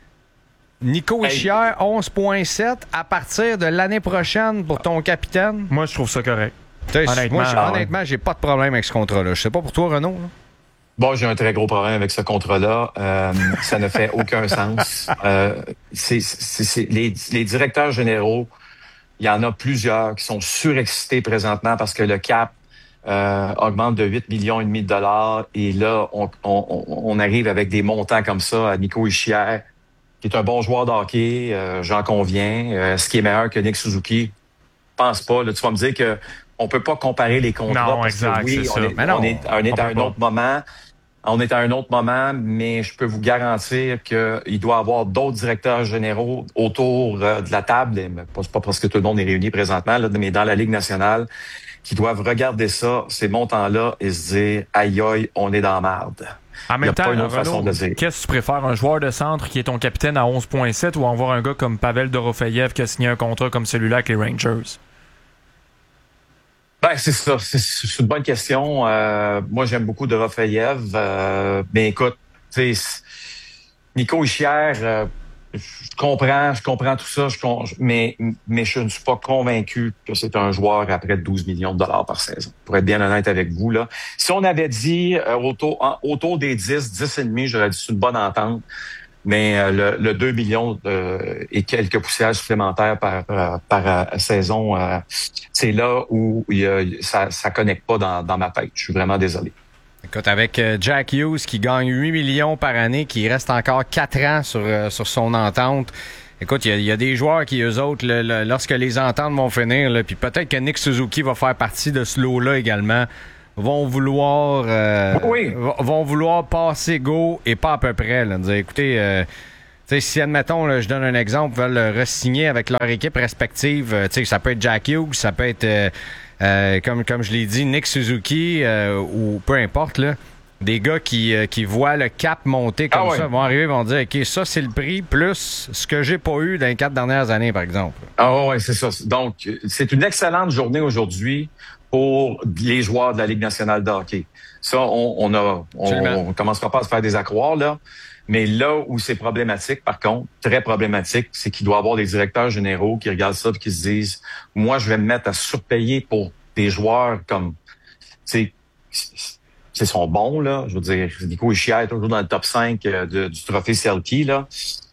Nico Hischier, hey. onze virgule sept à partir de l'année prochaine pour ton capitaine. Moi, je trouve ça correct. Honnêtement, moi, ah, honnêtement, ouais. j'ai pas de problème avec ce contrat-là. Je sais pas pour toi, Renaud. Là. Bon, j'ai un très gros problème avec ce contrat-là. Euh, ça ne fait aucun sens. Euh, c'est, c'est, c'est les, les directeurs généraux, il y en a plusieurs qui sont surexcités présentement parce que le cap euh, augmente de huit millions et demi de dollars. Et là, on, on, on arrive avec des montants comme ça à Nico Hischier, qui est un bon joueur de hockey, euh, j'en conviens. Euh, ce qui est meilleur que Nick Suzuki, je pense pas. Là, tu vas me dire que on peut pas comparer les contrats. Non, parce exact, que oui, c'est on ça. est, Mais non, on est, on est on à un pas. autre moment. On est à un autre moment, mais je peux vous garantir qu'il doit y avoir d'autres directeurs généraux autour euh, de la table. C'est pas parce que tout le monde est réuni présentement, là, mais dans la Ligue nationale, qui doivent regarder ça, ces montants-là, et se dire « Aïe, aïe, on est dans la marde ». En même temps, Renaud, qu'est-ce que tu préfères, un joueur de centre qui est ton capitaine à onze virgule sept ou avoir un gars comme Pavel Dorofeyev qui a signé un contrat comme celui-là avec les Rangers? Ben, c'est ça. C'est, c'est une bonne question. Euh, moi, j'aime beaucoup Dorofeyev. Euh, mais écoute, tu sais, Nico Hischier, euh, je comprends, je comprends tout ça, je, mais, mais je ne suis pas convaincu que c'est un joueur à près de douze millions de dollars par saison. Pour être bien honnête avec vous, là. Si on avait dit euh, autour, en, autour des dix, dix et demi, j'aurais dit c'est une bonne entente. Mais euh, le, le deux millions euh, et quelques poussières supplémentaires par, par, par euh, saison, euh, c'est là où il y a, ça ça connecte pas dans, dans ma tête. Je suis vraiment désolé. Écoute, avec euh, Jack Hughes qui gagne huit millions par année, qui reste encore quatre ans sur, euh, sur son entente. Écoute, il y, y a des joueurs qui, eux autres, le, le, lorsque les ententes vont finir, puis peut-être que Nick Suzuki va faire partie de ce lot-là également, vont vouloir euh, oui. vont vouloir passer go et pas à peu près. Là, dire, écoutez, euh, si, admettons, là, je donne un exemple, veulent re-signer avec leur équipe respective, euh, ça peut être Jack Hughes, ça peut être, euh, euh, comme, comme je l'ai dit, Nick Suzuki, euh, ou peu importe, là. Des gars qui, euh, qui voient le cap monter comme ah ouais. ça vont arriver, vont dire, OK, ça, c'est le prix, plus ce que j'ai pas eu dans les quatre dernières années, par exemple. Ah ouais, c'est ça. Donc, c'est une excellente journée aujourd'hui pour les joueurs de la Ligue nationale de hockey. Ça, on, on a, on, on commencera pas à se faire des accroires, là. Mais là où c'est problématique, par contre, très problématique, c'est qu'il doit y avoir des directeurs généraux qui regardent ça et qui se disent, moi, je vais me mettre à surpayer pour des joueurs comme, tu sais, c'est son bon, là. Je veux dire, Nico Hischier est toujours dans le top cinq euh, de, du trophée Selke, là.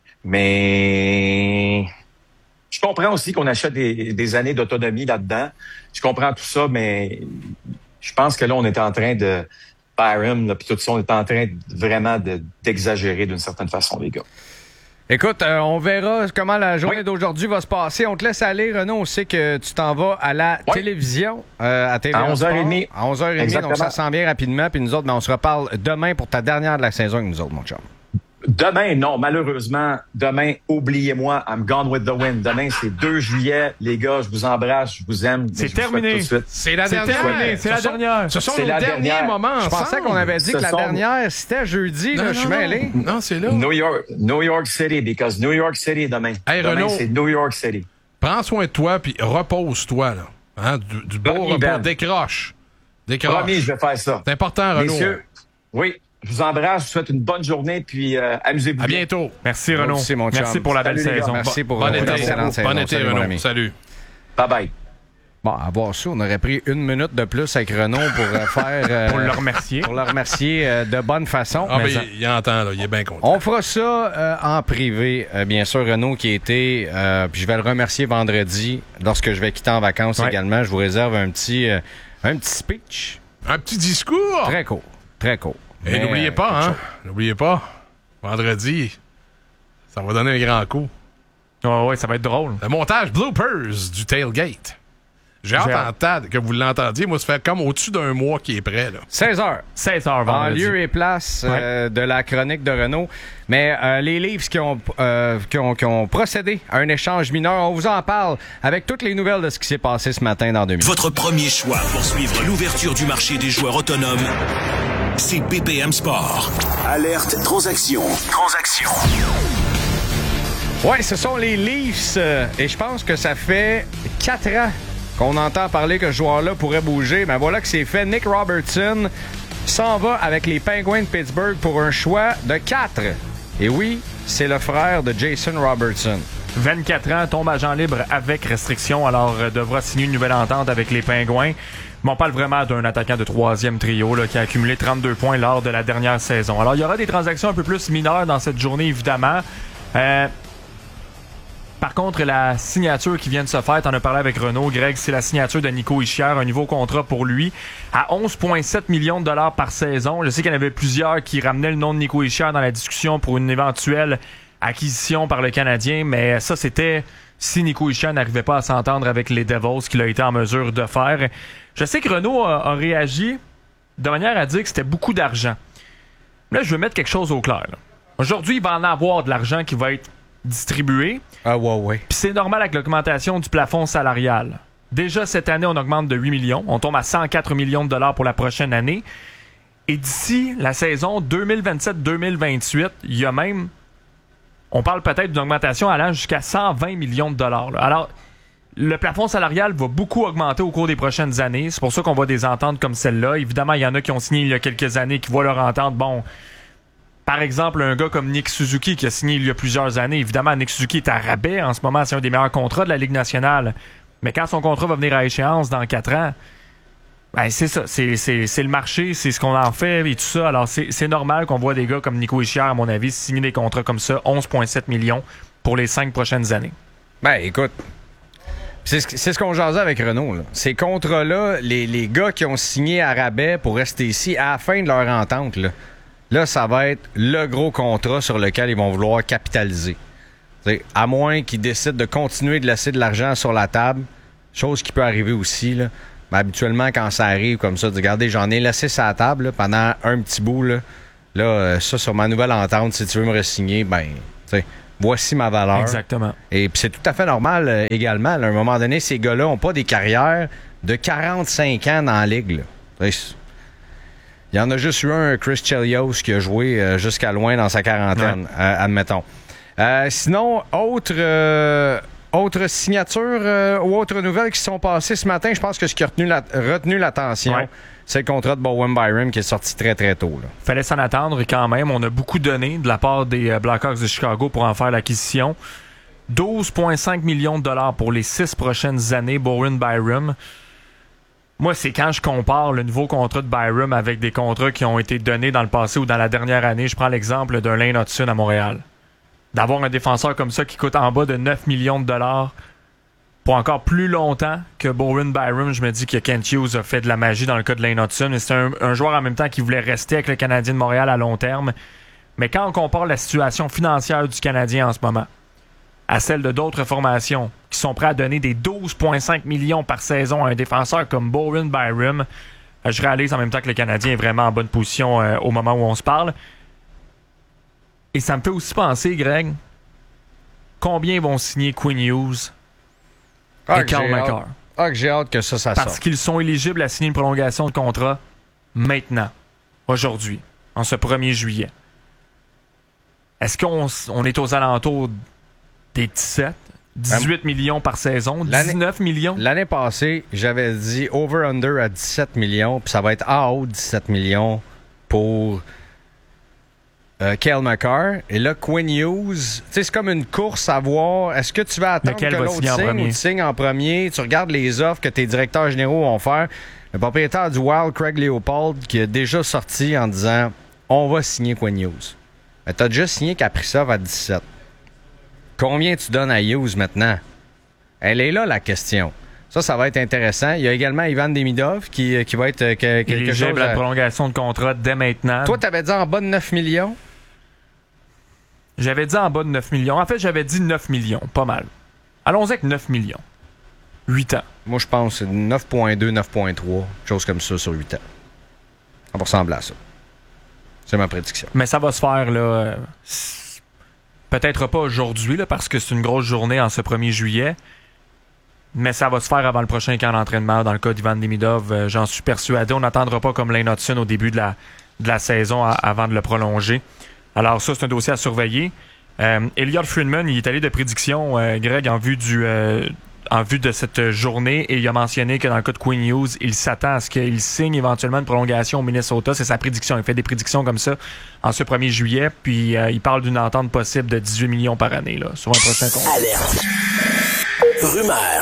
Mais je comprends aussi qu'on achète des, des années d'autonomie là-dedans. Je comprends tout ça, mais je pense que là, on est en train de Byram, là, puis tout ça, on est en train de, vraiment de, d'exagérer d'une certaine façon, les gars. Écoute, euh, on verra comment la journée oui. d'aujourd'hui va se passer. On te laisse aller, Renaud. On sait que tu t'en vas à la oui. télévision. Euh, à, T V à onze heures trente. À onze heures trente, exactement. Donc ça s'en vient rapidement. Puis nous autres, ben, on se reparle demain pour ta dernière de la saison avec nous autres, mon chum. Demain, non, malheureusement, demain, oubliez-moi, I'm gone with the wind. Demain, c'est deux juillet. Les gars, je vous embrasse, je vous aime. C'est terminé. C'est la dernière. Terminé. C'est la dernière. Ce sont nos derniers moments. Je pensais qu'on avait dit Ce que la sont... dernière, c'était jeudi. Non, là, non, je suis non. mêlé. Non, c'est là. New York, New York City, because New York City demain. Hey, demain, Renaud, c'est New York City. Prends soin de toi, puis repose-toi, là. Hein, du, du beau Promis, repos. Ben. Décroche. Décroche. Promis, je vais faire ça. C'est important, Renaud. Messieurs, oui. Je vous embrasse, je vous souhaite une bonne journée, puis euh, amusez-vous. À bientôt. Merci, Renaud. Merci, mon chum. Merci pour la belle Salut, saison. Merci pour bon euh, été. l'excellente saison. Bon été, Salut, Renaud. mon ami. Salut. Bye-bye. Bon, à voir ça, on aurait pris une minute de plus avec Renaud pour euh, faire... Euh, pour le remercier. Pour le remercier euh, de bonne façon. Ah, mais ça... il, il entend, là. Il est bien content. On fera ça euh, en privé. Euh, bien sûr, Renaud qui était... Euh, puis je vais le remercier vendredi lorsque je vais quitter en vacances ouais. également. Je vous réserve un petit, euh, un petit speech. Un petit discours? Très court. Très court. Et mais n'oubliez pas, hein? N'oubliez pas, vendredi, ça va donner un grand coup. Oh, ouais, ça va être drôle. Le montage bloopers du tailgate. J'ai hâte d'entendre que vous l'entendiez. Moi, ça fait comme au-dessus d'un mois qui est prêt. Là. seize heures. seize heures vendredi. En lieu et place euh, ouais. de la chronique de Renaud. Mais euh, les Leafs qui ont, euh, qui, ont, qui ont procédé à un échange mineur, on vous en parle avec toutes les nouvelles de ce qui s'est passé ce matin dans deux minutes. Votre premier choix pour suivre l'ouverture du marché des joueurs autonomes, c'est B P M Sport. Alerte transaction. Transaction. Ouais, ce sont les Leafs. Euh, et je pense que ça fait quatre ans qu'on entend parler que ce joueur-là pourrait bouger. Ben voilà que c'est fait. Nick Robertson s'en va avec les Penguins de Pittsburgh pour un choix de quatre. Et oui, c'est le frère de Jason Robertson. vingt-quatre ans, tombe agent libre avec restriction, alors euh, devra signer une nouvelle entente avec les Penguins. Mais on parle vraiment d'un attaquant de troisième trio là, qui a accumulé trente-deux points lors de la dernière saison. Alors, il y aura des transactions un peu plus mineures dans cette journée, évidemment. Euh, par contre, la signature qui vient de se faire, t'en as parlé avec Renaud, Greg, c'est la signature de Nico Hischier, un nouveau contrat pour lui, à onze virgule sept millions de dollars par saison. Je sais qu'il y en avait plusieurs qui ramenaient le nom de Nico Hischier dans la discussion pour une éventuelle acquisition par le Canadien, mais ça, c'était si Nico Hischier n'arrivait pas à s'entendre avec les Devils, qu'il a été en mesure de faire. Je sais que Renaud a, a réagi de manière à dire que c'était beaucoup d'argent. Là, je veux mettre quelque chose au clair. Là. Aujourd'hui, il va en avoir de l'argent qui va être distribué. Ah ouais, ouais. Puis c'est normal avec l'augmentation du plafond salarial. Déjà, cette année, on augmente de huit millions. On tombe à cent quatre millions de dollars pour la prochaine année. Et d'ici la saison deux mille vingt-sept deux mille vingt-huit, il y a même... On parle peut-être d'une augmentation allant jusqu'à cent vingt millions de dollars. Là. Alors, le plafond salarial va beaucoup augmenter au cours des prochaines années. C'est pour ça qu'on voit des ententes comme celle-là. Évidemment, il y en a qui ont signé il y a quelques années, qui voient leur entente. Bon, par exemple, un gars comme Nick Suzuki qui a signé il y a plusieurs années. Évidemment, Nick Suzuki est à rabais. En ce moment, c'est un des meilleurs contrats de la Ligue nationale. Mais quand son contrat va venir à échéance dans quatre ans, Ben, c'est ça. C'est, c'est, c'est le marché, c'est ce qu'on en fait et tout ça. Alors, c'est, c'est normal qu'on voit des gars comme Nico Hischier, à mon avis, signer des contrats comme ça, onze virgule sept millions pour les cinq prochaines années. Ben, écoute, c'est ce, c'est ce qu'on jasait avec Renault. Là. Ces contrats-là, les, les gars qui ont signé à rabais pour rester ici, à la fin de leur entente, là, là ça va être le gros contrat sur lequel ils vont vouloir capitaliser. T'sais, à moins qu'ils décident de continuer de laisser de l'argent sur la table, chose qui peut arriver aussi, là. Ben, habituellement, quand ça arrive comme ça, regardez, j'en ai laissé sur la table là, pendant un petit bout. Là, là euh, ça, sur ma nouvelle entente, si tu veux me re-signer, ben, tu sais, voici ma valeur. Exactement. Et puis c'est tout à fait normal euh, également. Là, à un moment donné, ces gars-là n'ont pas des carrières de quarante-cinq ans dans la ligue. Là. Il y en a juste eu un, Chris Chelios, qui a joué euh, jusqu'à loin dans sa quarantaine, ouais. euh, admettons. Euh, sinon, autre... Euh, Autre signature euh, ou autre nouvelles qui sont passées ce matin, je pense que ce qui a retenu, la, retenu l'attention, ouais. c'est le contrat de Bowen Byram qui est sorti très très tôt. Là. Fallait s'en attendre quand même. On a beaucoup donné de la part des Blackhawks de Chicago pour en faire l'acquisition. douze virgule cinq millions de dollars pour les six prochaines années, Bowen Byram. Moi, c'est quand je compare le nouveau contrat de Byram avec des contrats qui ont été donnés dans le passé ou dans la dernière année. Je prends l'exemple d'un Lane Hutson à Montréal. D'avoir un défenseur comme ça qui coûte en bas de neuf millions de dollars pour encore plus longtemps que Bowen Byram, je me dis que Kent Hughes a fait de la magie dans le cas de Lane Hutson. C'est un, un joueur en même temps qui voulait rester avec le Canadien de Montréal à long terme. Mais quand on compare la situation financière du Canadien en ce moment à celle de d'autres formations qui sont prêts à donner des douze virgule cinq millions par saison à un défenseur comme Bowen Byram, je réalise en même temps que le Canadien est vraiment en bonne position euh, au moment où on se parle. Et ça me fait aussi penser, Greg, combien vont signer Quinn Hughes ah, et Cale Makar. Ah, que j'ai hâte que ça, ça sorte. Parce qu'ils sont éligibles à signer une prolongation de contrat maintenant, aujourd'hui, en ce premier juillet. Est-ce qu'on on est aux alentours des dix-sept, dix-huit millions par saison, dix-neuf millions? L'année passée, j'avais dit over-under à dix-sept millions, puis ça va être en haut de dix-sept millions pour... Euh, Cale Makar. Et là, Quinn Hughes, c'est comme une course à voir. Est-ce que tu vas attendre Lequel que l'autre signe ou tu signes en premier? Tu regardes les offres que tes directeurs généraux vont faire. Le propriétaire du Wild, Craig Leopold, qui a déjà sorti en disant on va signer Quinn Hughes. Mais t'as déjà signé Kaprizov à dix-sept. Combien tu donnes à Hughes maintenant? Elle est là, la question. Ça, ça va être intéressant. Il y a également Ivan Demidov qui, qui va être euh, que, quelque Il chose... la prolongation de contrat dès maintenant. Toi, t'avais dit en bas de neuf millions? J'avais dit en bas de neuf millions. En fait, j'avais dit neuf millions. Pas mal. Allons-y avec neuf millions. huit ans. Moi, je pense neuf virgule deux, neuf virgule trois. Chose comme ça sur huit ans. Ça va ressembler à ça. C'est ma prédiction. Mais ça va se faire, là... Euh, peut-être pas aujourd'hui, là, parce que c'est une grosse journée en ce premier juillet. Mais ça va se faire avant le prochain camp d'entraînement. Dans le cas d'Ivan Demidov, euh, j'en suis persuadé. On n'attendra pas comme Lane Hutson au début de la, de la saison a, avant de le prolonger. Alors ça, c'est un dossier à surveiller. Euh, Elliot Friedman, il est allé de prédiction, euh, Greg, en vue du euh, en vue de cette journée, et il a mentionné que dans le cas de Quinn Hughes, il s'attend à ce qu'il signe éventuellement une prolongation au Minnesota. C'est sa prédiction. Il fait des prédictions comme ça en ce premier juillet, puis euh, il parle d'une entente possible de dix-huit millions par année là, sur un prochain contrat. Alerte. Rumeur.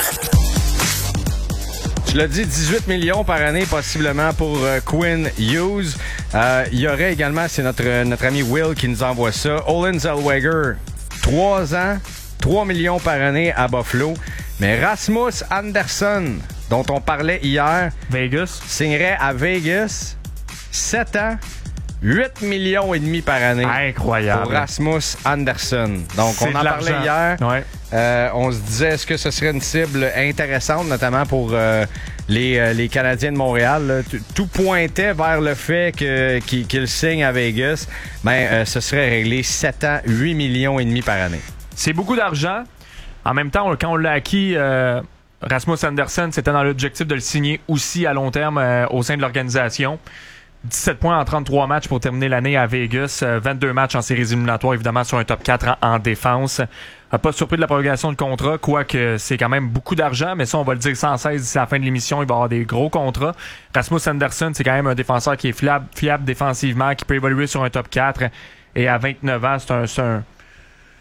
Tu l'as dit, dix-huit millions par année possiblement pour euh, Quinn Hughes. Euh, il y aurait également, c'est notre, notre ami Will qui nous envoie ça, Olen Zellweger, trois ans, trois millions par année à Buffalo. Mais Rasmus Andersson, dont on parlait hier, Vegas, signerait à Vegas sept ans, huit millions et demi par année. Incroyable. Pour Rasmus Andersson. Donc, c'est on en parlait hier. Ouais. Euh, on se disait, est-ce que ce serait une cible intéressante, notamment pour euh, les, euh, les Canadiens de Montréal? Là. Tout pointait vers le fait que, qu'il, qu'il signe à Vegas. Ben, euh, ce serait réglé sept ans, huit millions et demi par année. C'est beaucoup d'argent. En même temps, quand on l'a acquis, euh, Rasmus Andersson, c'était dans l'objectif de le signer aussi à long terme euh, au sein de l'organisation. dix-sept points en trente-trois matchs pour terminer l'année à Vegas. Euh, vingt-deux matchs en séries éliminatoires, évidemment, sur un top quatre en, en défense. Euh, pas surpris de la prolongation de contrat, quoique c'est quand même beaucoup d'argent, mais ça, on va le dire sans cesse d'ici la fin de l'émission. Il va y avoir des gros contrats. Rasmus Andersson, c'est quand même un défenseur qui est fiable, fiable défensivement, qui peut évoluer sur un top quatre. Et à vingt-neuf ans, c'est un... C'est un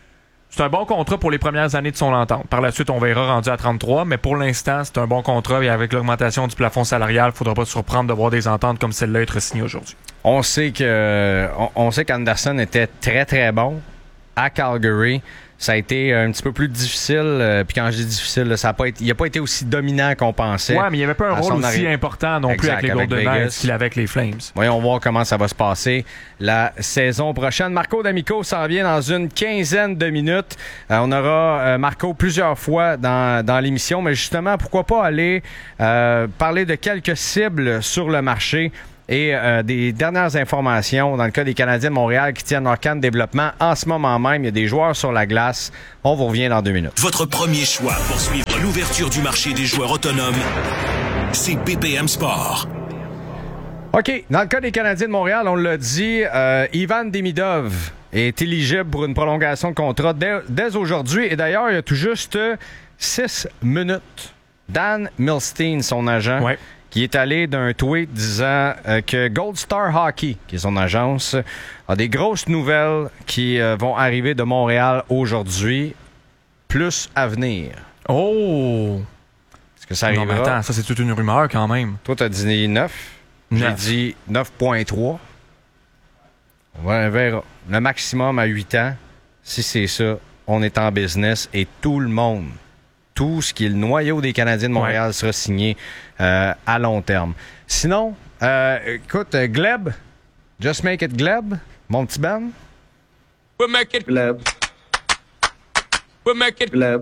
C'est un bon contrat pour les premières années de son entente. Par la suite, on verra rendu à trente-trois, mais pour l'instant, c'est un bon contrat et avec l'augmentation du plafond salarial, il ne faudra pas se surprendre de voir des ententes comme celle-là être signées aujourd'hui. On sait que on, on sait qu'Anderson était très, très bon à Calgary. Ça a été un petit peu plus difficile. Euh, puis quand je dis difficile, là, ça a pas été, il n'a pas été aussi dominant qu'on pensait. Ouais, mais il n'y avait pas un rôle aussi arri- important non exact, plus avec les Golden Knights qu'il avait avec les Flames. Voyons voir comment ça va se passer la saison prochaine. Marco D'Amico s'en vient dans une quinzaine de minutes. Euh, on aura euh, Marco plusieurs fois dans, dans l'émission, mais justement, pourquoi pas aller euh, parler de quelques cibles sur le marché. Et euh, des dernières informations dans le cas des Canadiens de Montréal qui tiennent leur camp de développement en ce moment même. Il y a des joueurs sur la glace. On vous revient dans deux minutes. Votre premier choix pour suivre l'ouverture du marché des joueurs autonomes, c'est B P M Sport. OK. Dans le cas des Canadiens de Montréal, on l'a dit, euh, Ivan Demidov est éligible pour une prolongation de contrat dès, dès aujourd'hui. Et d'ailleurs, il y a tout juste six minutes. Dan Milstein, son agent... Ouais. qui est allé d'un tweet disant euh, que Gold Star Hockey, qui est son agence, a des grosses nouvelles qui euh, vont arriver de Montréal aujourd'hui, plus à venir. Oh! Est-ce que ça arrivera? Non, mais attends, ça c'est toute une rumeur quand même. Toi, t'as dit neuf. J'ai dit neuf virgule trois. On verra. Le maximum à huit ans, si c'est ça, on est en business et tout le monde, tout ce qui est le noyau des Canadiens de Montréal ouais. sera signé euh, à long terme. Sinon, euh, écoute, euh, Gleb, Just Make It Gleb, mon petit Ben. We'll make it Gleb. We'll make it Gleb.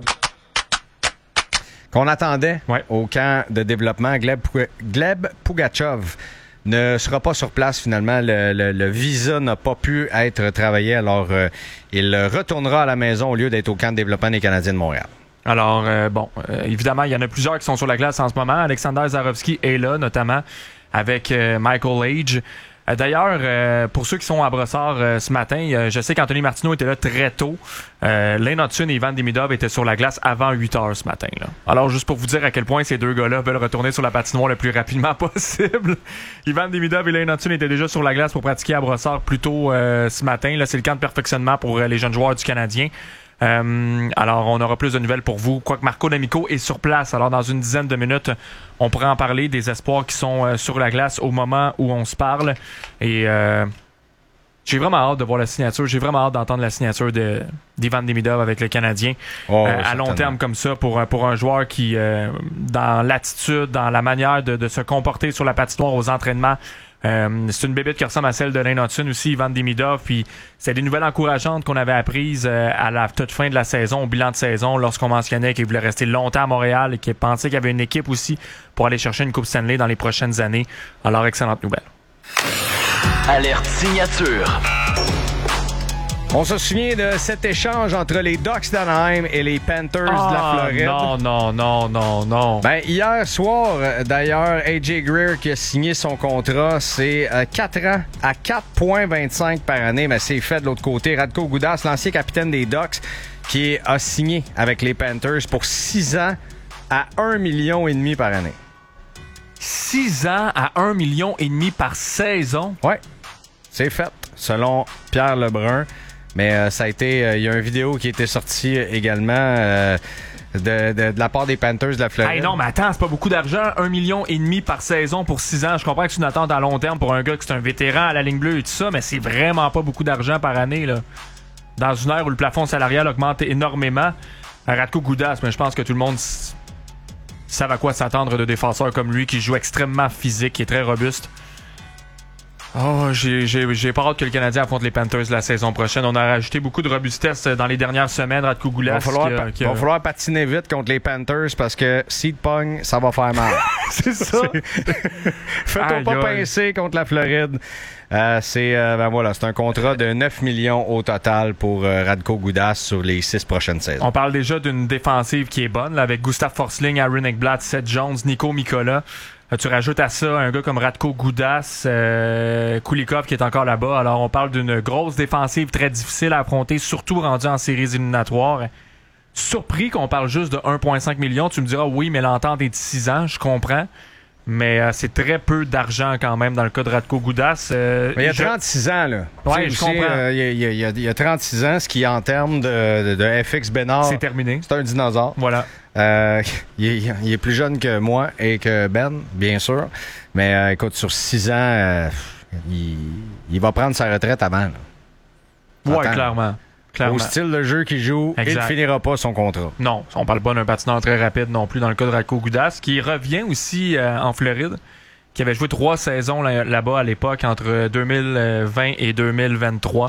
Qu'on attendait ouais. au camp de développement, Gleb, Gleb Pugachev ne sera pas sur place finalement. Le, le, le visa n'a pas pu être travaillé, alors euh, il retournera à la maison au lieu d'être au camp de développement des Canadiens de Montréal. Alors, euh, bon, euh, évidemment, il y en a plusieurs qui sont sur la glace en ce moment. Alexander Zarovski est là, notamment avec euh, Michael Age. Euh, d'ailleurs, euh, pour ceux qui sont à Brossard euh, ce matin, euh, je sais qu'Anthony Martineau était là très tôt. Euh, Lane Hudson et Ivan Demidov étaient sur la glace avant huit heures ce matin. Là. Alors, juste pour vous dire à quel point ces deux gars-là veulent retourner sur la patinoire le plus rapidement possible. Ivan Demidov et Lane Hudson étaient déjà sur la glace pour pratiquer à Brossard plus tôt euh, ce matin. Là, c'est le camp de perfectionnement pour euh, les jeunes joueurs du Canadien. Euh, alors, on aura plus de nouvelles pour vous. Quoique Marco D'Amico est sur place. Alors, dans une dizaine de minutes, on pourra en parler des espoirs qui sont euh, sur la glace au moment où on se parle. Et euh, j'ai vraiment hâte de voir la signature. J'ai vraiment hâte d'entendre la signature de, d'Ivan Demidov avec le Canadien. Oh, euh, à long terme comme ça, pour, pour un joueur qui, euh, dans l'attitude, dans la manière de, de se comporter sur la patinoire aux entraînements, Euh, c'est une bébête qui ressemble à celle de Lane Hudson aussi, Ivan Demidov. Puis c'est des nouvelles encourageantes qu'on avait apprises euh, à la toute fin de la saison, au bilan de saison, lorsqu'on mentionnait qu'il voulait rester longtemps à Montréal et qu'il pensait qu'il y avait une équipe aussi pour aller chercher une Coupe Stanley dans les prochaines années. Alors, excellente nouvelle. Alerte signature. On se souvient de cet échange entre les Ducks d'Anaheim et les Panthers ah, de la Floride. Non, non, non, non, non. Ben, hier soir, d'ailleurs, A J Greer qui a signé son contrat, c'est euh, quatre ans à quatre virgule vingt-cinq par année, mais c'est fait de l'autre côté. Radko Gudas, l'ancien capitaine des Ducks, qui a signé avec les Panthers pour six ans à un million et demi par année. six ans à un million et demi par saison? Ouais, c'est fait, selon Pierre Lebrun. Mais euh, ça a été... Il euh, y a une vidéo qui a été sortie également euh, de, de, de la part des Panthers de la Floride. Hey non, mais attends, c'est pas beaucoup d'argent. Un million et demi par saison pour six ans. Je comprends que c'est une attente à long terme pour un gars qui est un vétéran à la ligne bleue et tout ça, mais c'est vraiment pas beaucoup d'argent par année, là. Dans une ère où le plafond salarial augmente énormément, à Radko Gudas, mais je pense que tout le monde s- savent à quoi s'attendre de défenseurs comme lui, qui joue extrêmement physique, qui est très robuste. Oh, j'ai, j'ai, j'ai pas hâte que le Canadien affronte les Panthers la saison prochaine. On a rajouté beaucoup de robustesse dans les dernières semaines. Radko Gudas. Il va falloir, qui a, pa- qui a... va falloir patiner vite contre les Panthers parce que s'ils te pognent, ça va faire mal. C'est ça. Fais-toi Aïe, pas aïe. pincer contre la Floride. Euh, c'est, euh, ben voilà, c'est un contrat de neuf millions au total pour euh, Radko Gudas sur les six prochaines saisons. On parle déjà d'une défensive qui est bonne, là, avec Gustav Forsling, Aaron Ekblad, Seth Jones, Nico Mikola. Euh, tu rajoutes à ça un gars comme Radko Gudas, euh, Kulikov qui est encore là-bas. Alors on parle d'une grosse défensive très difficile à affronter, surtout rendue en séries éliminatoires. Surpris qu'on parle juste de un virgule cinq million. Tu me diras oui, mais l'entente est de six ans, je comprends. Mais euh, c'est très peu d'argent quand même dans le cas de Radko Gudas. Euh, mais il y a je... trente-six ans, là. Oui, je comprends. Euh, il, y a, il, y a, il y a trente-six ans, ce qui, en termes de, de, de F X Bénard... C'est terminé. C'est un dinosaure. Voilà. Euh, il, est, il est plus jeune que moi et que Ben, bien sûr. Mais euh, écoute, sur six ans, euh, il, il va prendre sa retraite avant. Oui, clairement. Clairement. Au style de jeu qu'il joue, exact. Il ne finira pas son contrat. Non, on parle pas d'un patineur très rapide non plus dans le cas de Radko Gudas, qui revient aussi euh, en Floride, qui avait joué trois saisons là- là-bas à l'époque, entre deux mille vingt et deux mille vingt-trois.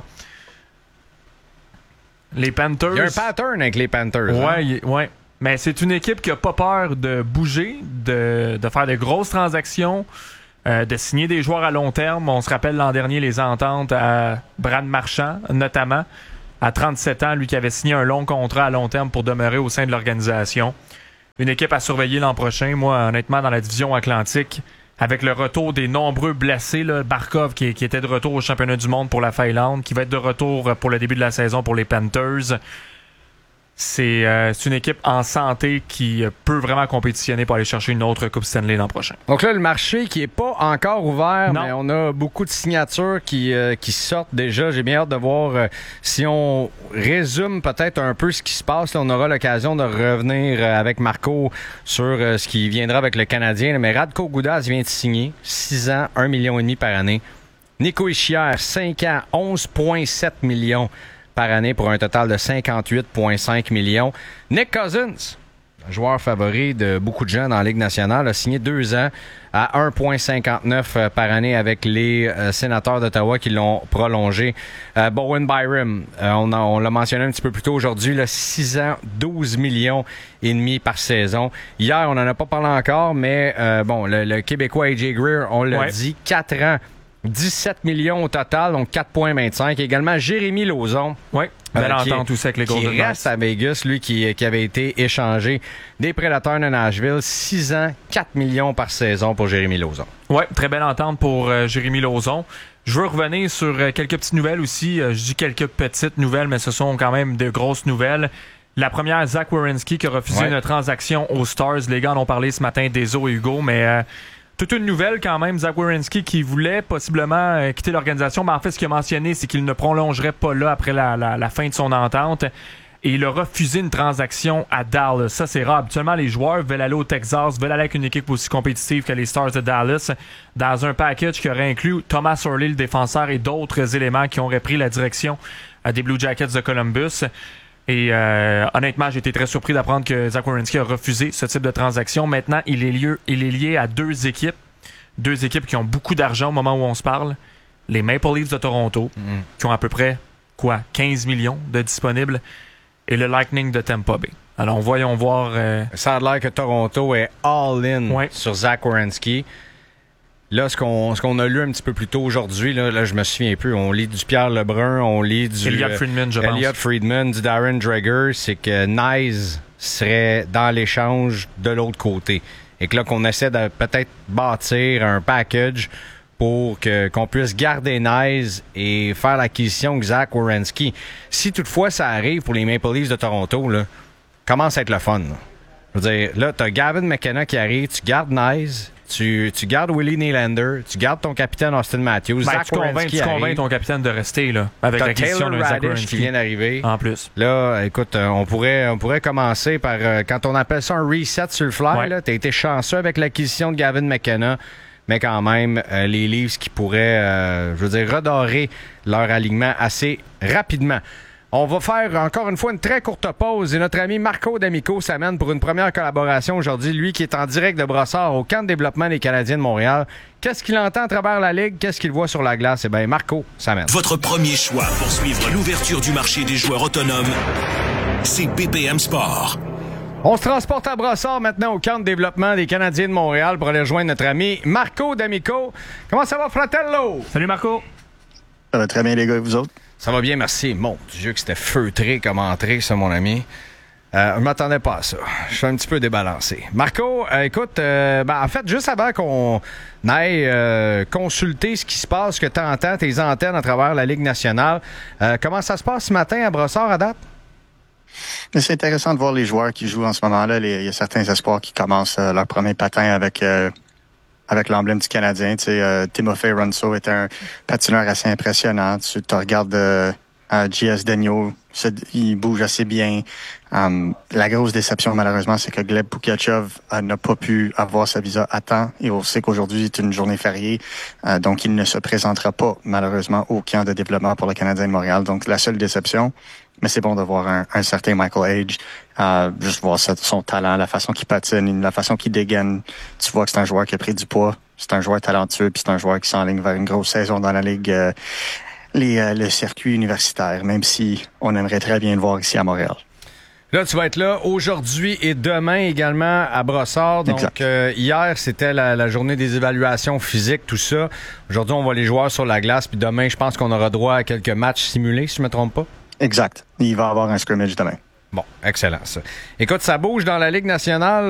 Les Panthers... Il y a un pattern avec les Panthers. Oui, hein? ouais. Mais c'est une équipe qui n'a pas peur de bouger, de, de faire de grosses transactions, euh, de signer des joueurs à long terme. On se rappelle l'an dernier les ententes à Brad Marchand, notamment. À trente-sept ans, lui qui avait signé un long contrat à long terme pour demeurer au sein de l'organisation. Une équipe à surveiller l'an prochain. Moi, honnêtement, dans la division Atlantique, avec le retour des nombreux blessés, là, Barkov qui, qui était de retour au championnat du monde pour la Finlande, qui va être de retour pour le début de la saison pour les Panthers. C'est, euh, c'est une équipe en santé qui peut vraiment compétitionner pour aller chercher une autre Coupe Stanley l'an prochain. Donc là, le marché qui est pas encore ouvert, non. mais on a beaucoup de signatures qui, euh, qui sortent déjà. J'ai bien hâte de voir euh, si on résume peut-être un peu ce qui se passe. Là, on aura l'occasion de revenir euh, avec Marco sur euh, ce qui viendra avec le Canadien. Mais Radko Gudas vient de signer six ans, un million et demi par année. Nico Hischier, cinq ans, onze virgule sept millions par année pour un total de cinquante-huit virgule cinq millions. Nick Cousins, joueur favori de beaucoup de gens dans la Ligue nationale, a signé deux ans à un virgule cinquante-neuf par année avec les euh, Sénateurs d'Ottawa qui l'ont prolongé. Euh, Bowen Byram, euh, on, a, on l'a mentionné un petit peu plus tôt aujourd'hui, là, six ans, douze millions et demi par saison. Hier, on n'en a pas parlé encore, mais euh, bon, le, le Québécois A J Greer, on l'a ouais. dit, quatre ans, dix-sept millions au total, donc quatre virgule vingt-cinq. Également, Jérémy Lauzon. Oui, belle euh, entente aussi avec les Golden Knights. Qui reste à Vegas, lui, qui, qui avait été échangé des Prédateurs de Nashville. six ans, quatre millions par saison pour Jérémy Lauzon. Oui, très belle entente pour euh, Jérémy Lauzon. Je veux revenir sur euh, quelques petites nouvelles aussi. Euh, je dis quelques petites nouvelles, mais ce sont quand même de grosses nouvelles. La première, Zach Werenski qui a refusé ouais. une transaction aux Stars. Les gars en ont parlé ce matin, Deso et Hugo, mais... Euh, toute une nouvelle quand même, Zach Werenski qui voulait possiblement euh, quitter l'organisation, mais en fait ce qu'il a mentionné c'est qu'il ne prolongerait pas là après la, la, la fin de son entente et il a refusé une transaction à Dallas. Ça c'est rare. Habituellement les joueurs veulent aller au Texas, veulent aller avec une équipe aussi compétitive que les Stars de Dallas dans un package qui aurait inclus Thomas Orley, le défenseur, et d'autres éléments qui auraient pris la direction euh, des Blue Jackets de Columbus. Et euh, honnêtement, j'ai été très surpris d'apprendre que Zach Werenski a refusé ce type de transaction. Maintenant, il est, lieu, il est lié à deux équipes. Deux équipes qui ont beaucoup d'argent au moment où on se parle. Les Maple Leafs de Toronto, mm. qui ont à peu près, quoi, quinze millions de disponibles. Et le Lightning de Tampa Bay. Alors, voyons voir... Euh... Ça a l'air que Toronto est all-in ouais. sur Zach Werenski. Là, ce qu'on, ce qu'on a lu un petit peu plus tôt aujourd'hui, là, là, je me souviens plus, on lit du Pierre Lebrun, on lit du... Elliot Friedman, je Elliot pense. Elliot Friedman, du Darren Dreger, c'est que Nyes serait dans l'échange de l'autre côté. Et que là, qu'on essaie de peut-être bâtir un package pour que, qu'on puisse garder Nyes et faire l'acquisition de Zach Werenski. Si toutefois ça arrive pour les Maple Leafs de Toronto, là, commence à être le fun. Là. Je veux dire, là, t'as Gavin McKenna qui arrive, tu gardes Nyes, Tu, tu gardes Willie Nylander, tu gardes ton capitaine Austin Matthews, ben, Zach tu convaincs, tu convaincs ton capitaine de rester là avec T'as la question de Zach Werenski qui vient d'arriver. En plus. Là, écoute, on pourrait, on pourrait commencer par euh, quand on appelle ça un reset sur le fly. Ouais. Là, t'as été chanceux avec l'acquisition de Gavin McKenna, mais quand même euh, les Leafs qui pourraient, euh, je veux dire, redorer leur alignement assez rapidement. On va faire encore une fois une très courte pause et notre ami Marco D'Amico s'amène pour une première collaboration aujourd'hui. Lui qui est en direct de Brossard au camp de développement des Canadiens de Montréal. Qu'est-ce qu'il entend à travers la Ligue? Qu'est-ce qu'il voit sur la glace? Eh bien, Marco s'amène. Votre premier choix pour suivre l'ouverture du marché des joueurs autonomes, c'est B P M Sport. On se transporte à Brossard maintenant au camp de développement des Canadiens de Montréal pour aller rejoindre notre ami Marco D'Amico. Comment ça va, fratello? Salut, Marco. Ça va très bien, les gars, et vous autres? Ça va bien, merci. Mon Dieu, que c'était feutré comme entrée, ça, mon ami. Euh, je m'attendais pas à ça. Je suis un petit peu débalancé. Marco, euh, écoute, euh, ben, en fait, juste avant qu'on aille euh, consulter ce qui se passe, que tu entends, tes antennes à travers la Ligue nationale, euh, comment ça se passe ce matin à Brossard, à date? C'est intéressant de voir les joueurs qui jouent en ce moment-là. Les, il y a certains espoirs qui commencent euh, leur premier patin avec... Euh, avec l'emblème du Canadien. Tu sais, euh, Timofey Runso est un patineur assez impressionnant. Tu te regardes euh, à J S Daniel, il bouge assez bien. Um, la grosse déception, malheureusement, c'est que Gleb Pugachev euh, n'a pas pu avoir sa visa à temps. Et on sait qu'aujourd'hui est une journée fériée, euh, donc il ne se présentera pas, malheureusement, au camp de développement pour le Canadien de Montréal. Donc, la seule déception, mais c'est bon de voir un, un certain Michael Age, euh, juste voir sa, son talent, la façon qu'il patine, la façon qu'il dégaine. Tu vois que c'est un joueur qui a pris du poids, c'est un joueur talentueux, puis c'est un joueur qui s'enligne vers une grosse saison dans la Ligue, euh, les, euh, le circuit universitaire, même si on aimerait très bien le voir ici à Montréal. Là, tu vas être là aujourd'hui et demain également à Brossard. Donc, euh, hier, c'était la, la journée des évaluations physiques, tout ça. Aujourd'hui, on voit les joueurs sur la glace. Puis demain, je pense qu'on aura droit à quelques matchs simulés, si je ne me trompe pas. Exact. Il va y avoir un scrimmage demain. Bon, excellent, ça. Écoute, ça bouge dans la Ligue nationale.